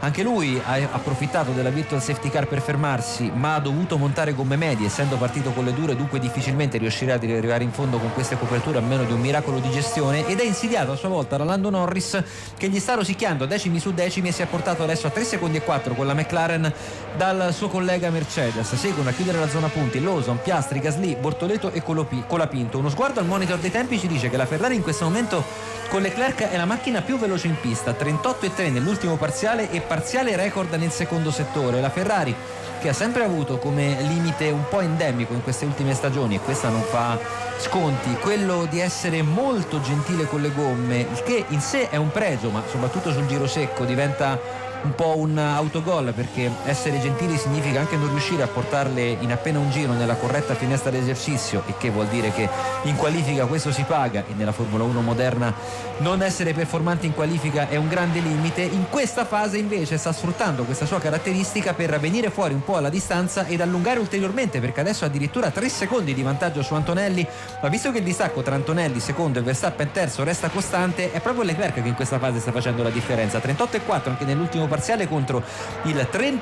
Anche lui ha approfittato della virtual safety car per fermarsi, ma ha dovuto montare gomme medie, essendo partito con le dure, dunque difficilmente riuscirà ad arrivare in fondo con queste coperture, a meno di un miracolo di gestione, ed è insidiato a sua volta da Lando Norris, che gli sta rosicchiando decimi su decimi e si è portato adesso a 3 secondi e 4 con la McLaren dal suo collega Mercedes. Seguono a chiudere la zona punti Lawson, Piastri, Gasly, Bortoleto e Colapinto. Uno sguardo al monitor dei tempi ci dice che la Ferrari in questo momento con Leclerc è la macchina più veloce in pista, 38,3 nell'ultimo parziale e parziale record nel secondo settore. La Ferrari, che ha sempre avuto come limite un po' endemico in queste ultime stagioni, e questa non fa sconti, quello di essere molto gentile con le gomme, il che in sé è un pregio, ma soprattutto sul giro secco diventa un po' un autogol, perché essere gentili significa anche non riuscire a portarle in appena un giro nella corretta finestra d'esercizio, e che vuol dire che in qualifica questo si paga, e nella Formula 1 moderna non essere performanti in qualifica è un grande limite. In questa fase invece sta sfruttando questa sua caratteristica per venire fuori un po' alla distanza ed allungare ulteriormente, perché adesso addirittura 3 secondi di vantaggio su Antonelli, ma visto che il distacco tra Antonelli secondo e Verstappen terzo resta costante, è proprio Leclerc che in questa fase sta facendo la differenza. 38,4 anche nell'ultimo parziale contro il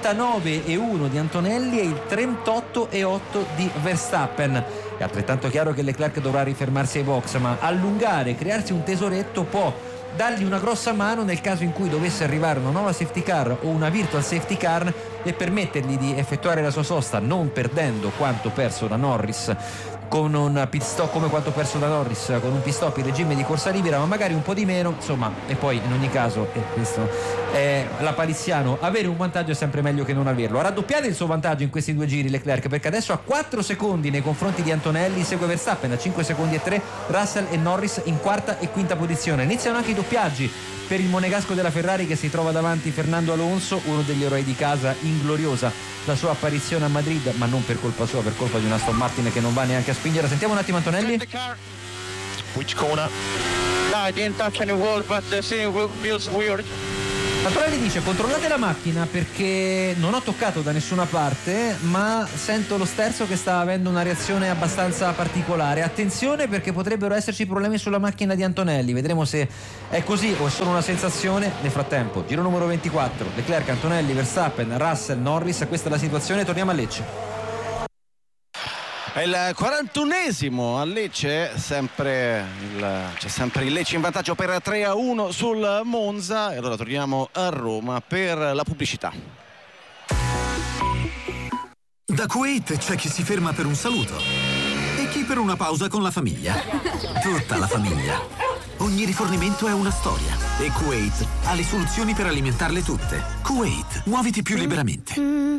39,1 di Antonelli e il 38,8 di Verstappen. È altrettanto chiaro che Leclerc dovrà rifermarsi ai box, ma allungare, crearsi un tesoretto può dargli una grossa mano nel caso in cui dovesse arrivare una nuova safety car o una virtual safety car, e permettergli di effettuare la sua sosta non perdendo quanto perso da Norris con un pit stop, come quanto perso da Norris con un pit stop in regime di corsa libera, ma magari un po' di meno, insomma. E poi in ogni caso, e questo è la palissiano, avere un vantaggio è sempre meglio che non averlo. Ha raddoppiato il suo vantaggio in questi 2 giri Leclerc, perché adesso ha 4 secondi nei confronti di Antonelli, segue Verstappen a 5 secondi e 3, Russell e Norris in quarta e quinta posizione. Iniziano anche i doppiaggi per il monegasco della Ferrari, che si trova davanti Fernando Alonso, uno degli eroi di casa, ingloriosa la sua apparizione a Madrid, ma non per colpa sua, per colpa di un Aston Martin che non va neanche a spingere. Sentiamo un attimo Antonelli. Which corner? No, I didn't touch any wall, but the steering wheel feels weird. Antonelli dice: controllate la macchina perché non ho toccato da nessuna parte, ma sento lo sterzo che sta avendo una reazione abbastanza particolare. Attenzione, perché potrebbero esserci problemi sulla macchina di Antonelli. Vedremo se è così o è solo una sensazione. Nel frattempo, giro numero 24, Leclerc, Antonelli, Verstappen, Russell, Norris. Questa è la situazione. Torniamo a Lecce. È il 41esimo a Lecce, c'è sempre il Lecce in vantaggio per 3-1 sul Monza, e allora torniamo a Roma per la pubblicità. Da Kuwait c'è chi si ferma per un saluto e chi per una pausa con la famiglia. Tutta la famiglia. Ogni rifornimento è una storia e Kuwait ha le soluzioni per alimentarle tutte. Kuwait, muoviti più liberamente.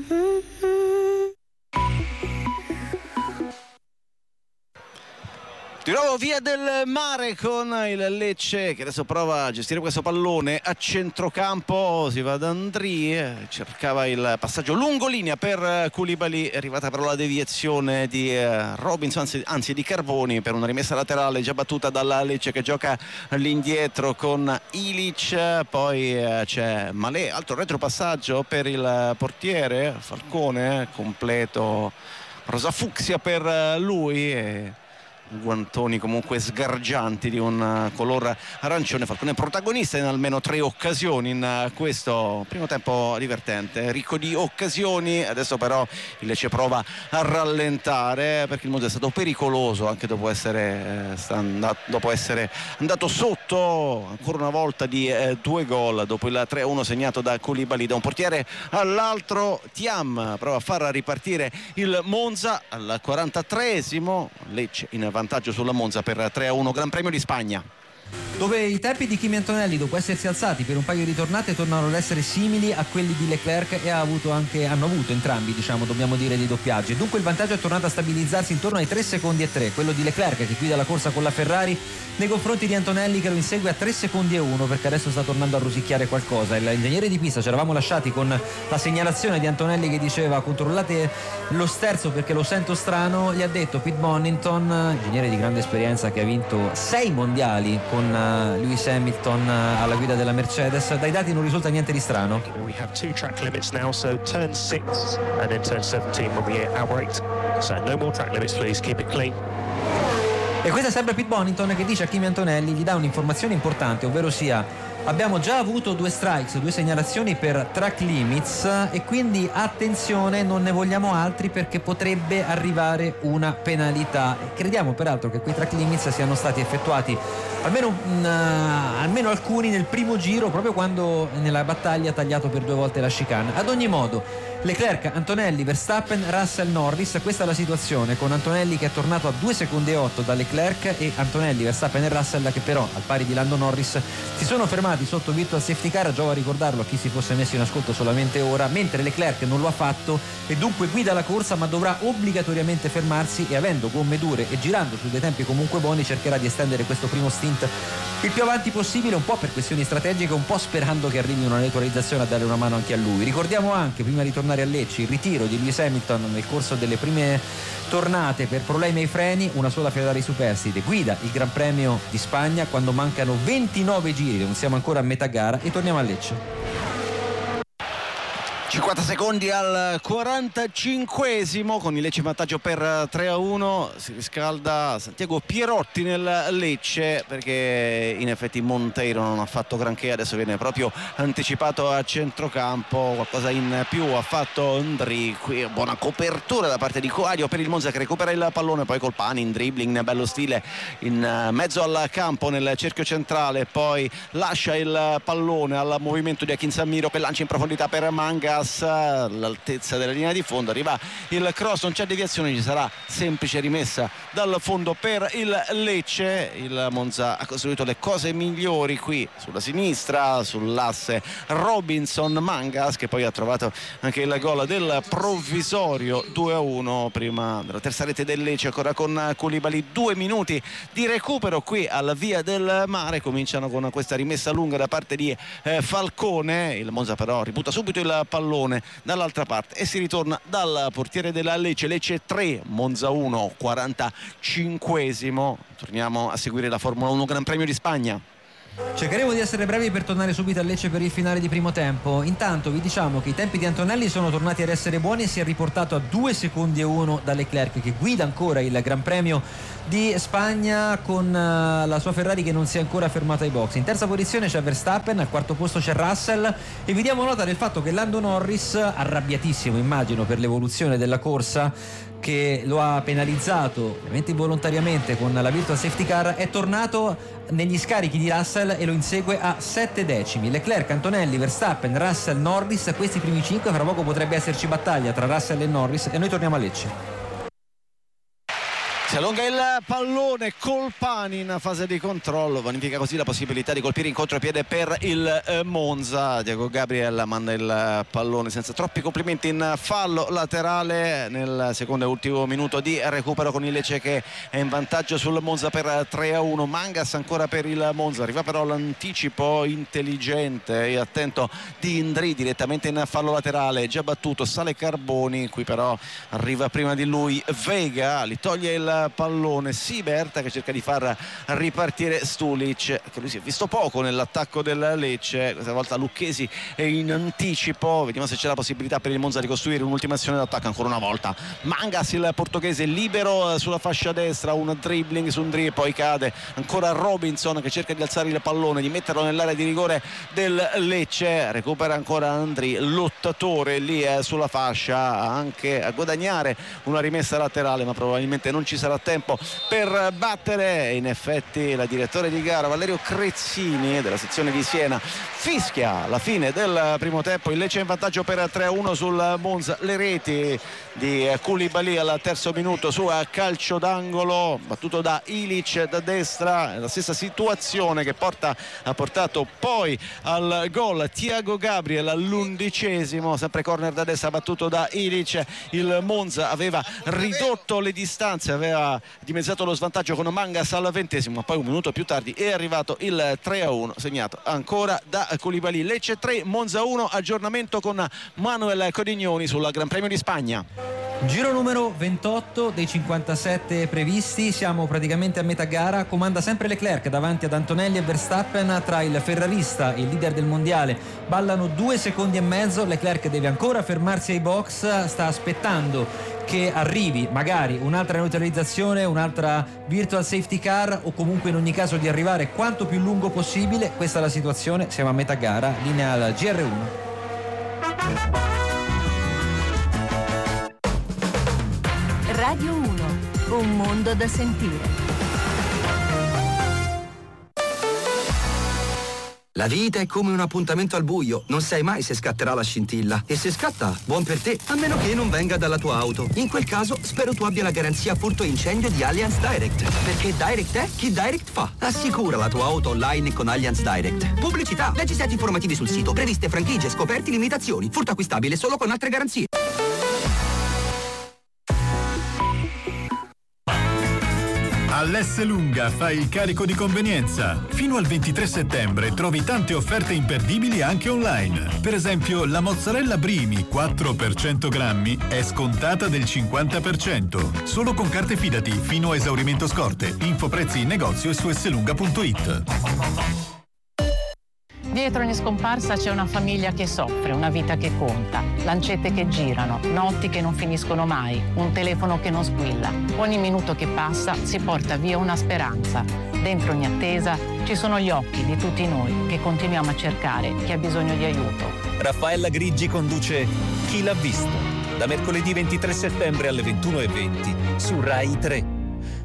Di nuovo via del mare con il Lecce, che adesso prova a gestire questo pallone a centrocampo. Si va da Andri, cercava il passaggio lungolinea per Koulibaly, è arrivata però la deviazione di Robinson, anzi di Carboni, per una rimessa laterale già battuta dalla Lecce, che gioca all'indietro con Ilic. Poi c'è Malé, altro retropassaggio per il portiere Falcone, completo rosa fucsia per lui, guantoni comunque sgargianti di un color arancione. Falcone protagonista in almeno 3 occasioni in questo primo tempo divertente, ricco di occasioni. Adesso però il Lecce prova a rallentare, perché il Monza è stato pericoloso anche dopo essere andato sotto ancora una volta di 2 gol dopo il 3-1 segnato da Koulibaly. Da un portiere all'altro Thiam prova a far ripartire il Monza al 43esimo. Lecce in vantaggio sulla Monza per 3-1. Gran Premio di Spagna, dove i tempi di Kimi Antonelli, dopo essersi alzati per un paio di tornate, tornano ad essere simili a quelli di Leclerc, e hanno avuto entrambi, dobbiamo dire, di doppiaggi. Dunque il vantaggio è tornato a stabilizzarsi intorno ai 3 secondi e 3, quello di Leclerc, che guida la corsa con la Ferrari, nei confronti di Antonelli, che lo insegue a 3 secondi e 1, perché adesso sta tornando a rosicchiare qualcosa. L'ingegnere di pista, ci eravamo lasciati con la segnalazione di Antonelli che diceva: controllate lo sterzo perché lo sento strano. Gli ha detto Pete Bonington, ingegnere di grande esperienza che ha vinto 6 mondiali con Lewis Hamilton alla guida della Mercedes. Dai dati non risulta niente di strano. We have 2 track limits now, so turn 6 and then turn 17 will be our rate. So no more track limits, please, keep it clean. E questo è sempre Pete Bonington che dice a Kimi Antonelli, gli dà un'informazione importante, ovvero sia Abbiamo già avuto 2 strikes, 2 segnalazioni per track limits e quindi attenzione, non ne vogliamo altri perché potrebbe arrivare una penalità. Crediamo peraltro che quei track limits siano stati effettuati almeno alcuni nel primo giro, proprio quando nella battaglia ha tagliato per 2 volte la chicane. Ad ogni modo, Leclerc, Antonelli, Verstappen, Russell, Norris, questa è la situazione, con Antonelli che è tornato a 2 secondi e 8 da Leclerc e Antonelli, Verstappen e Russell che però al pari di Lando Norris si sono fermati sotto virtual safety car. Giova a ricordarlo a chi si fosse messo in ascolto solamente ora, mentre Leclerc non lo ha fatto e dunque guida la corsa, ma dovrà obbligatoriamente fermarsi e avendo gomme dure e girando su dei tempi comunque buoni cercherà di estendere questo primo stint il più avanti possibile, un po' per questioni strategiche, un po' sperando che arrivi una neutralizzazione a dare una mano anche a lui. Ricordiamo anche, prima di tornare a Lecce, il ritiro di Lewis Hamilton nel corso delle prime tornate per problemi ai freni. Una sola Ferrari superstite guida il Gran Premio di Spagna quando mancano 29 giri, non siamo ancora a metà gara e torniamo a Lecce. 50 secondi al 45esimo con il Lecce in vantaggio per 3-1. Si riscalda Santiago Pierotti nel Lecce perché in effetti Monteiro non ha fatto granché, adesso viene proprio anticipato a centrocampo. Qualcosa in più ha fatto Ndri, qui buona copertura da parte di Coadio per il Monza che recupera il pallone, poi Colpani in dribbling bello stile in mezzo al campo nel cerchio centrale, poi lascia il pallone al movimento di Akin Samiro che lancia in profondità per Mangas all'altezza della linea di fondo, arriva il cross, non c'è deviazione, ci sarà semplice rimessa dal fondo per il Lecce. Il Monza ha costruito le cose migliori qui sulla sinistra, sull'asse Robinson Mangas che poi ha trovato anche il gol del provvisorio 2-1 prima della terza rete del Lecce, ancora con Koulibaly. 2 minuti di recupero qui alla Via del Mare, cominciano con questa rimessa lunga da parte di Falcone. Il Monza però ributta subito il pallone dall'altra parte e si ritorna dal portiere della Lecce 3, Monza 1, 45esimo. Torniamo a seguire la Formula 1 Gran Premio di Spagna. Cercheremo di essere brevi per tornare subito a Lecce per il finale di primo tempo. Intanto vi diciamo che i tempi di Antonelli sono tornati ad essere buoni e si è riportato a 2 secondi e 1 da Leclerc che guida ancora il Gran Premio di Spagna con la sua Ferrari che non si è ancora fermata ai box. In terza posizione c'è Verstappen, al quarto posto c'è Russell e vi diamo nota del fatto che Lando Norris, arrabbiatissimo immagino per l'evoluzione della corsa che lo ha penalizzato ovviamente involontariamente con la virtual safety car, è tornato negli scarichi di Russell e lo insegue a 7 decimi. Leclerc, Antonelli, Verstappen, Russell, Norris, questi primi 5, fra poco potrebbe esserci battaglia tra Russell e Norris e noi torniamo a Lecce. Si allunga il pallone, Colpani in fase di controllo, vanifica così la possibilità di colpire in contropiede per il Monza. Diego Gabriel manda il pallone senza troppi complimenti in fallo laterale nel secondo e ultimo minuto di recupero con il Lecce che è in vantaggio sul Monza per 3-1. Mangas ancora per il Monza, arriva però l'anticipo intelligente e attento di Indri direttamente in fallo laterale, già battuto, sale Carboni, qui però arriva prima di lui Vega, li toglie il pallone Siebert che cerca di far ripartire Stulic, che lui si è visto poco nell'attacco del Lecce. Questa volta Lucchesi è in anticipo, vediamo se c'è la possibilità per il Monza di costruire un'ultima azione d'attacco. Ancora una volta Mangas, il portoghese, libero sulla fascia destra, un dribbling su Ndri e poi cade. Ancora Robinson che cerca di alzare il pallone, di metterlo nell'area di rigore del Lecce, recupera ancora Ndri, lottatore lì sulla fascia, anche a guadagnare una rimessa laterale, ma probabilmente non ci sarà tempo per battere. In effetti il direttore di gara Valerio Crezzini della sezione di Siena fischia la fine del primo tempo. Il Lecce in vantaggio per 3-1 sul Monza. Le reti di Koulibaly al terzo minuto su calcio d'angolo battuto da Ilic da destra, la stessa situazione che ha portato poi al gol Thiago Gabriel all'11esimo, sempre corner da destra battuto da Ilic. Il Monza aveva ridotto le distanze, aveva dimezzato lo svantaggio con Mangas al 20esimo, ma poi un minuto più tardi è arrivato il 3-1 segnato ancora da Koulibaly. Lecce 3, Monza 1, aggiornamento con Manuel Codignoni sul Gran Premio di Spagna. Giro numero 28 dei 57 previsti, siamo praticamente a metà gara, comanda sempre Leclerc davanti ad Antonelli e Verstappen. Tra il ferrarista e il leader del mondiale ballano 2 secondi e mezzo. Leclerc deve ancora fermarsi ai box, sta aspettando che arrivi magari un'altra neutralizzazione, un'altra virtual safety car, o comunque in ogni caso di arrivare quanto più lungo possibile. Questa è la situazione, siamo a metà gara, linea al GR1. Radio 1, un mondo da sentire. La vita è come un appuntamento al buio, non sai mai se scatterà la scintilla. E se scatta, buon per te, a meno che non venga dalla tua auto. In quel caso, spero tu abbia la garanzia furto e incendio di Allianz Direct. Perché Direct è chi Direct fa. Assicura la tua auto online con Allianz Direct. Pubblicità, leggi set informativi sul sito, previste franchigie, scoperti, limitazioni. Furto acquistabile solo con altre garanzie. All'S Lunga fai il carico di convenienza. Fino al 23 settembre trovi tante offerte imperdibili anche online. Per esempio, la mozzarella Brimi 4 per 100 grammi è scontata del 50%. Solo con carte Fidati fino a esaurimento scorte. Info prezzi in negozio e su slunga.it. Dietro ogni scomparsa c'è una famiglia che soffre, una vita che conta, lancette che girano, notti che non finiscono mai, un telefono che non squilla. Ogni minuto che passa si porta via una speranza. Dentro ogni attesa ci sono gli occhi di tutti noi che continuiamo a cercare chi ha bisogno di aiuto. Raffaella Grigi conduce Chi l'ha visto? Da mercoledì 23 settembre alle 21:20 su Rai 3.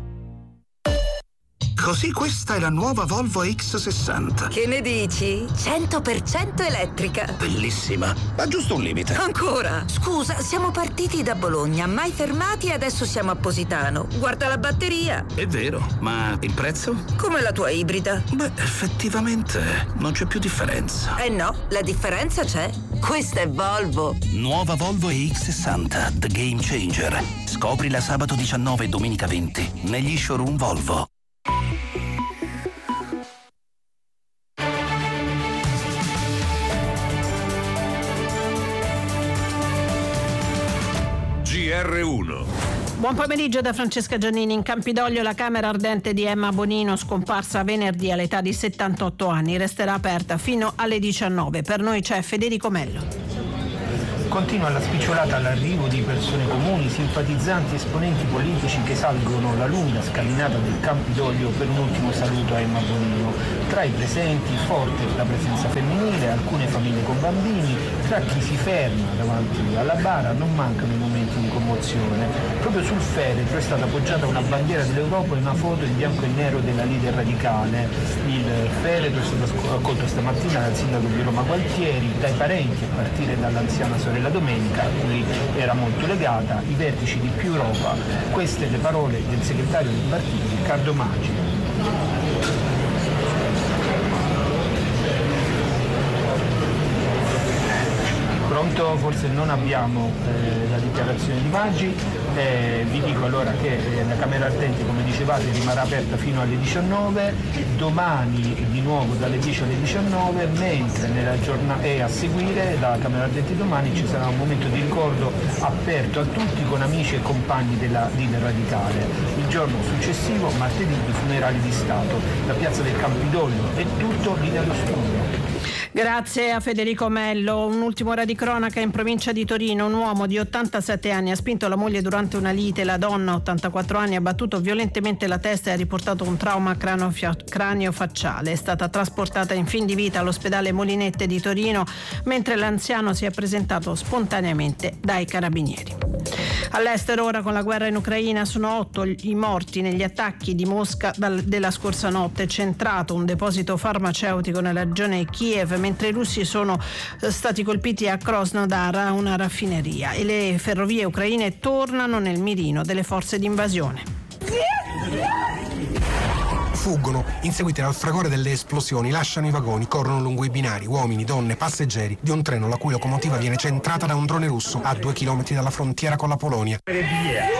Così questa è la nuova Volvo X60. Che ne dici? 100% elettrica. Bellissima, ma giusto un limite. Ancora? Scusa, siamo partiti da Bologna, mai fermati e adesso siamo a Positano. Guarda la batteria. È vero, ma il prezzo? Come la tua ibrida. Beh, effettivamente non c'è più differenza. Eh no, la differenza c'è. Questa è Volvo. Nuova Volvo EX60, The Game Changer. Scoprila sabato 19 e domenica 20 negli showroom Volvo. GR1. Buon pomeriggio da Francesca Giannini. In Campidoglio la camera ardente di Emma Bonino, scomparsa venerdì all'età di 78 anni, resterà aperta fino alle 19. Per noi c'è Federico Mello. Continua la spicciolata all'arrivo di persone comuni, simpatizzanti, esponenti politici che salgono la lunga scalinata del Campidoglio per un ultimo saluto a Emma Bonino. Tra i presenti forte la presenza femminile, alcune famiglie con bambini, tra chi si ferma davanti alla bara non mancano i momenti di commozione. Proprio sul feretro è stata appoggiata una bandiera dell'Europa e una foto in bianco e nero della leader radicale. Il feretro è stato accolto stamattina dal sindaco di Roma Gualtieri, dai parenti a partire dall'anziana sorella Domenica, a cui era molto legata, i vertici di Più Europa. Queste le parole del segretario del partito Riccardo Maggi. Pronto? Forse non abbiamo la dichiarazione di Maggi. Vi dico allora che la camera ardente, come dicevate, rimarrà aperta fino alle 19, domani di nuovo dalle 10 alle 19, mentre nella giornata e a seguire la camera ardente domani ci sarà un momento di ricordo aperto a tutti con amici e compagni della leader radicale. Il giorno successivo, martedì, i funerali di Stato. La piazza del Campidoglio è tutto, linea allo studio. Grazie a Federico Mello. Un'ultima ora di cronaca in provincia di Torino. Un uomo di 87 anni ha spinto la moglie durante una lite. La donna, 84 anni, ha battuto violentemente la testa e ha riportato un trauma cranio-facciale. È stata trasportata in fin di vita all'ospedale Molinette di Torino, mentre l'anziano si è presentato spontaneamente dai carabinieri. All'estero ora, con la guerra in Ucraina, sono 8 i morti negli attacchi di Mosca della scorsa notte. Centrato un deposito farmaceutico nella regione Kiev, mentre i russi sono stati colpiti a Krasnodar, una raffineria, e le ferrovie ucraine tornano nel mirino delle forze di invasione. Fuggono, inseguiti dal fragore delle esplosioni, lasciano i vagoni, corrono lungo i binari, uomini, donne, passeggeri di un treno la cui locomotiva viene centrata da un drone russo a 2 chilometri dalla frontiera con la Polonia.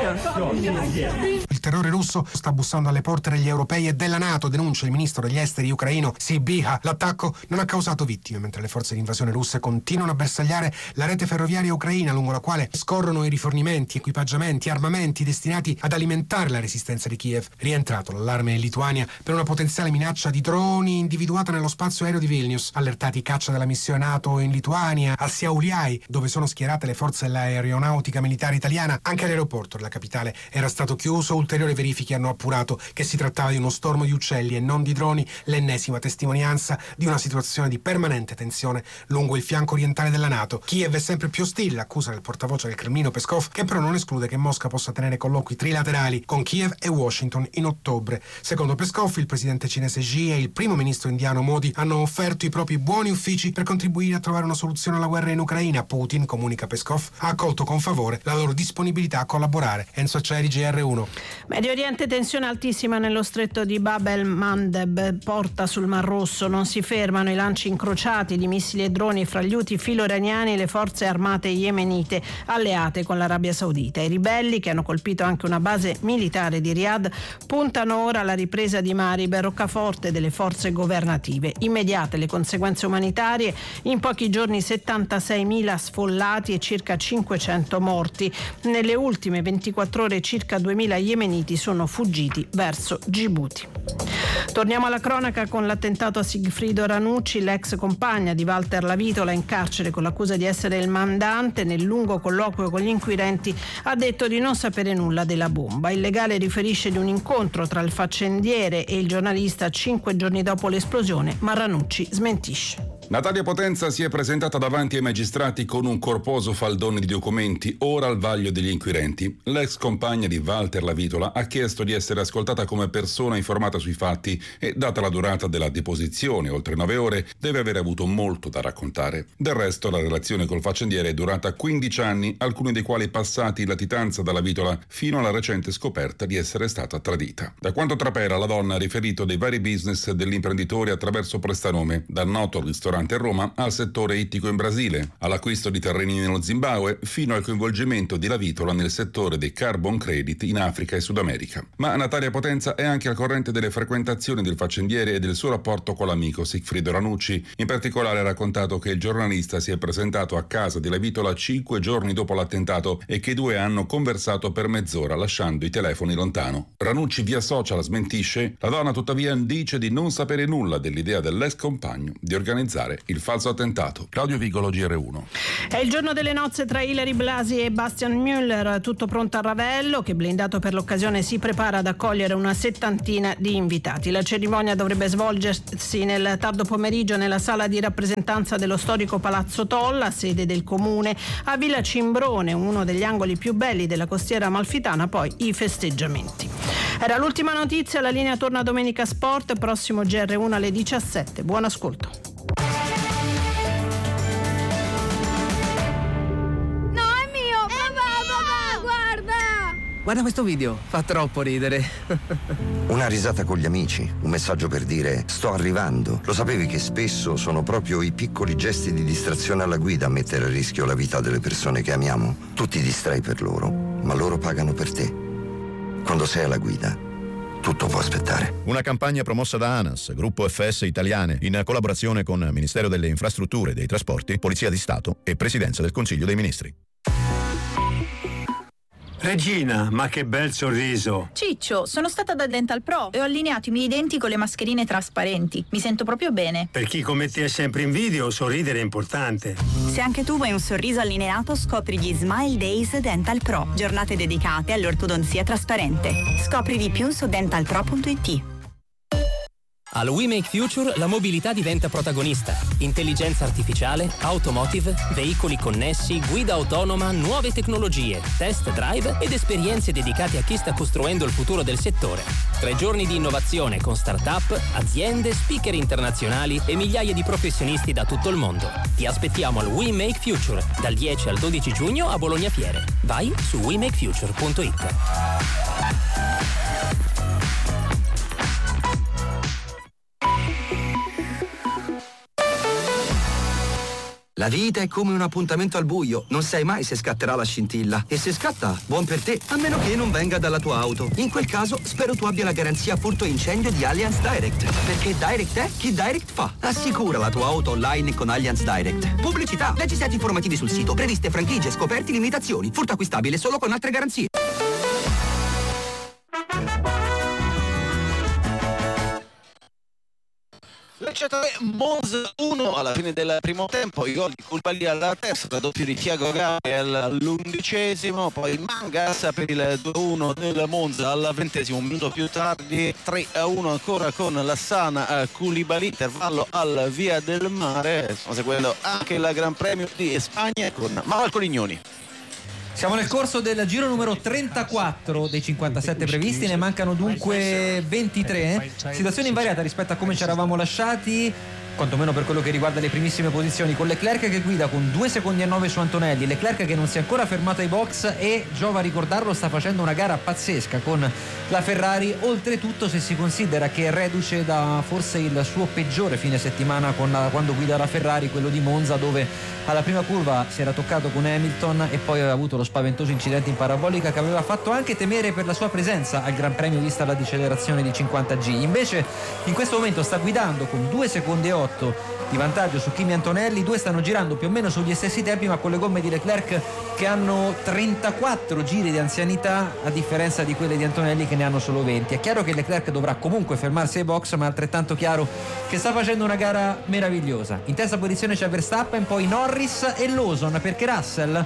Il terrore russo sta bussando alle porte degli europei e della NATO, denuncia il ministro degli esteri ucraino Sybiha. L'attacco non ha causato vittime, mentre le forze di invasione russe continuano a bersagliare la rete ferroviaria ucraina, lungo la quale scorrono i rifornimenti, equipaggiamenti, armamenti destinati ad alimentare la resistenza di Kiev. Rientrato l'allarme in Lituania per una potenziale minaccia di droni individuata nello spazio aereo di Vilnius. Allertati caccia della missione NATO in Lituania, a Šiauliai, dove sono schierate le forze dell'aeronautica militare italiana. Anche l'aeroporto della capitale era stato chiuso. Ulteriori verifiche hanno appurato che si trattava di uno stormo di uccelli e non di droni, l'ennesima testimonianza di una situazione di permanente tensione lungo il fianco orientale della NATO. Kiev è sempre più ostile, accusa del portavoce del Cremlino Peskov, che però non esclude che Mosca possa tenere colloqui trilaterali con Kiev e Washington in ottobre. Secondo Peskov, il presidente cinese Xi e il primo ministro indiano Modi hanno offerto i propri buoni uffici per contribuire a trovare una soluzione alla guerra in Ucraina. Putin, comunica Peskov, ha accolto con favore la loro disponibilità a collaborare. Enzo Acciari, GR1. Medio Oriente, tensione altissima nello stretto di Bab el-Mandeb, porta sul Mar Rosso. Non si fermano i lanci incrociati di missili e droni fra gli Houthi filo-iraniani e le forze armate yemenite alleate con l'Arabia Saudita. I ribelli, che hanno colpito anche una base militare di Riyadh, puntano ora alla ripresa di Marib, roccaforte delle forze governative. Immediate le conseguenze umanitarie: in pochi giorni 76.000 sfollati e circa 500 morti. Nelle ultime 24 ore circa 2.000 yemeniti sono fuggiti verso Gibuti. Torniamo alla cronaca con l'attentato a Sigfrido Ranucci. L'ex compagna di Walter Lavitola, in carcere con l'accusa di essere il mandante, nel lungo colloquio con gli inquirenti ha detto di non sapere nulla della bomba. Il legale riferisce di un incontro tra il faccendiere e il giornalista 5 giorni dopo l'esplosione, ma Ranucci smentisce. Natalia Potenza si è presentata davanti ai magistrati con un corposo faldone di documenti, ora al vaglio degli inquirenti. L'ex compagna di Walter Lavitola ha chiesto di essere ascoltata come persona informata sui fatti e, data la durata della deposizione, oltre 9 ore, deve aver avuto molto da raccontare. Del resto, la relazione col faccendiere è durata 15 anni, alcuni dei quali passati in latitanza da Lavitola fino alla recente scoperta di essere stata tradita. Da quanto trapela, la donna ha riferito dei vari business dell'imprenditore attraverso prestanome, dal noto ristorante a Roma al settore ittico in Brasile, all'acquisto di terreni nello Zimbabwe, fino al coinvolgimento di Lavitola nel settore dei carbon credit in Africa e Sud America. Ma Natalia Potenza è anche al corrente delle frequentazioni del faccendiere e del suo rapporto con l'amico Sigfrido Ranucci. In particolare ha raccontato che il giornalista si è presentato a casa di Lavitola 5 giorni dopo l'attentato e che i due hanno conversato per mezz'ora lasciando i telefoni lontano. Ranucci via social smentisce. La donna tuttavia dice di non sapere nulla dell'idea dell'ex compagno di organizzare il falso attentato. Claudio Vigolo, GR1. È il giorno delle nozze tra Hilary Blasi e Bastian Müller, tutto pronto a Ravello, che blindato per l'occasione si prepara ad accogliere una 70 di invitati. La cerimonia dovrebbe svolgersi nel tardo pomeriggio nella sala di rappresentanza dello storico Palazzo Tolla, sede del comune, a Villa Cimbrone, uno degli angoli più belli della costiera amalfitana. Poi i festeggiamenti. Era l'ultima notizia, la linea torna domenica sport, prossimo GR1 alle 17. Buon ascolto. Guarda questo video, fa troppo ridere. Una risata con gli amici, un messaggio per dire sto arrivando. Lo sapevi che spesso sono proprio i piccoli gesti di distrazione alla guida a mettere a rischio la vita delle persone che amiamo? Tu ti distrai per loro, ma loro pagano per te. Quando sei alla guida, tutto può aspettare. Una campagna promossa da ANAS, Gruppo FS Italiane, in collaborazione con Ministero delle Infrastrutture e dei Trasporti, Polizia di Stato e Presidenza del Consiglio dei Ministri. Regina, ma che bel sorriso! Ciccio, sono stata da Dental Pro e ho allineato i miei denti con le mascherine trasparenti. Mi sento proprio bene. Per chi come te è sempre in video, sorridere è importante. Se anche tu vuoi un sorriso allineato, scopri gli Smile Days Dental Pro, giornate dedicate all'ortodonzia trasparente. Scopri di più su dentalpro.it. Al We Make Future la mobilità diventa protagonista. Intelligenza artificiale, automotive, veicoli connessi, guida autonoma, nuove tecnologie, test drive ed esperienze dedicate a chi sta costruendo il futuro del settore. 3 giorni di innovazione con start-up, aziende, speaker internazionali e migliaia di professionisti da tutto il mondo. Ti aspettiamo al We Make Future dal 10 al 12 giugno a Bologna Fiere. Vai su wemakefuture.it. La vita è come un appuntamento al buio, non sai mai se scatterà la scintilla. E se scatta, buon per te, a meno che non venga dalla tua auto. In quel caso, spero tu abbia la garanzia furto e incendio di Allianz Direct. Perché Direct è chi Direct fa. Assicura la tua auto online con Allianz Direct. Pubblicità, leggi i set informativi sul sito, previste franchigie, scoperti, limitazioni. Furto acquistabile solo con altre garanzie. Lecce 3, Monza 1 alla fine del primo tempo, i gol di Koulibaly alla terza, raddoppio di Thiago Gabriel all'11°, poi Mangas per il 2-1 del Monza al 20°, un minuto più tardi 3-1 ancora con Lassana Koulibaly, intervallo al Via del Mare. Stiamo seguendo anche il Gran Premio di Spagna con Manuel Colignoni. Siamo nel corso del giro numero 34 dei 57 previsti, ne mancano dunque 23. Situazione invariata rispetto a come ci eravamo lasciati, quantomeno per quello che riguarda le primissime posizioni, con Leclerc che guida con 2 secondi e 9 su Antonelli, Leclerc che non si è ancora fermato ai box e, giova a ricordarlo, sta facendo una gara pazzesca con la Ferrari, oltretutto se si considera che è reduce da forse il suo peggiore fine settimana quando guida la Ferrari, quello di Monza, dove alla prima curva si era toccato con Hamilton e poi aveva avuto lo spaventoso incidente in parabolica che aveva fatto anche temere per la sua presenza al Gran Premio vista la decelerazione di 50G. Invece in questo momento sta guidando con 2 secondi e 8 di vantaggio su Kimi Antonelli, i due stanno girando più o meno sugli stessi tempi, ma con le gomme di Leclerc che hanno 34 giri di anzianità a differenza di quelle di Antonelli che ne hanno solo 20. È chiaro che Leclerc dovrà comunque fermarsi ai box, ma è altrettanto chiaro che sta facendo una gara meravigliosa. In terza posizione c'è Verstappen, poi Norris e Lawson, perché Russell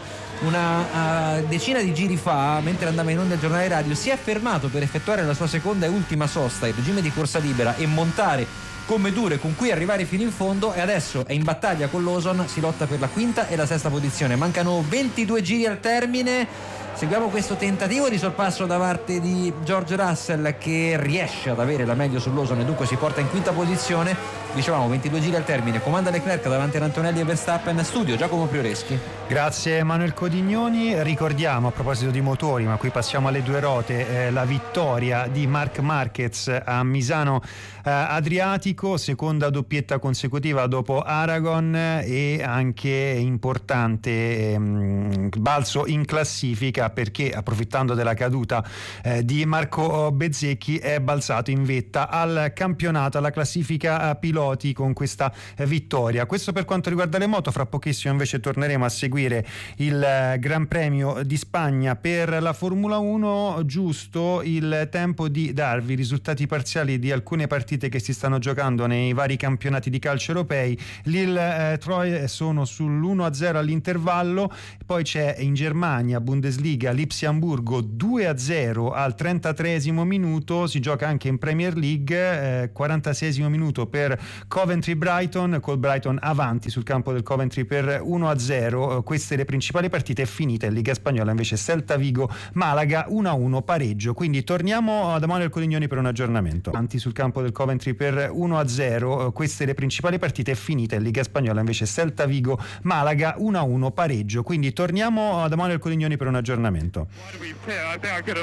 una decina di giri fa, mentre andava in onda il giornale radio, si è fermato per effettuare la sua seconda e ultima sosta in regime di corsa libera e montare gomme dure con cui arrivare fino in fondo, e adesso è in battaglia con Lawson, si lotta per la quinta e la sesta posizione. Mancano 22 giri al termine. Seguiamo questo tentativo di sorpasso da parte di George Russell, che riesce ad avere la meglio su Lawson e dunque si porta in quinta posizione. Dicevamo 22 giri al termine, comanda Leclerc davanti ad Antonelli e Verstappen. Studio Giacomo Prioreschi. Grazie Manuel Codignoni. Ricordiamo, a proposito di motori, ma qui passiamo alle due rote, la vittoria di Marc Marquez a Misano Adriatico, seconda doppietta consecutiva dopo Aragon e anche importante balzo in classifica, perché approfittando della caduta di Marco Bezzecchi è balzato in vetta al campionato, alla classifica piloti con questa vittoria. Questo per quanto riguarda le moto. Fra pochissimo invece torneremo a seguire il Gran Premio di Spagna per la Formula 1. Giusto il tempo di darvi i risultati parziali di alcune partite che si stanno giocando nei vari campionati di calcio europei. Lille Troyes sono sull'1-0 all'intervallo, poi c'è in Germania Bundesliga Lipsia Amburgo 2-0 al 33esimo minuto, si gioca anche in Premier League 46esimo minuto per Coventry Brighton, col Brighton avanti sul campo del Coventry per 1-0. Queste le principali partite. È finita in Liga Spagnola invece Celta Vigo Malaga 1-1 pareggio. Quindi torniamo da Manuel Colignoni per un aggiornamento. Avanti sul campo del Coventry per 1-0. Queste le principali partite. È finita in Liga Spagnola invece Celta Vigo Malaga 1-1 pareggio. Quindi torniamo da Manuel Colignoni per un aggiornamento.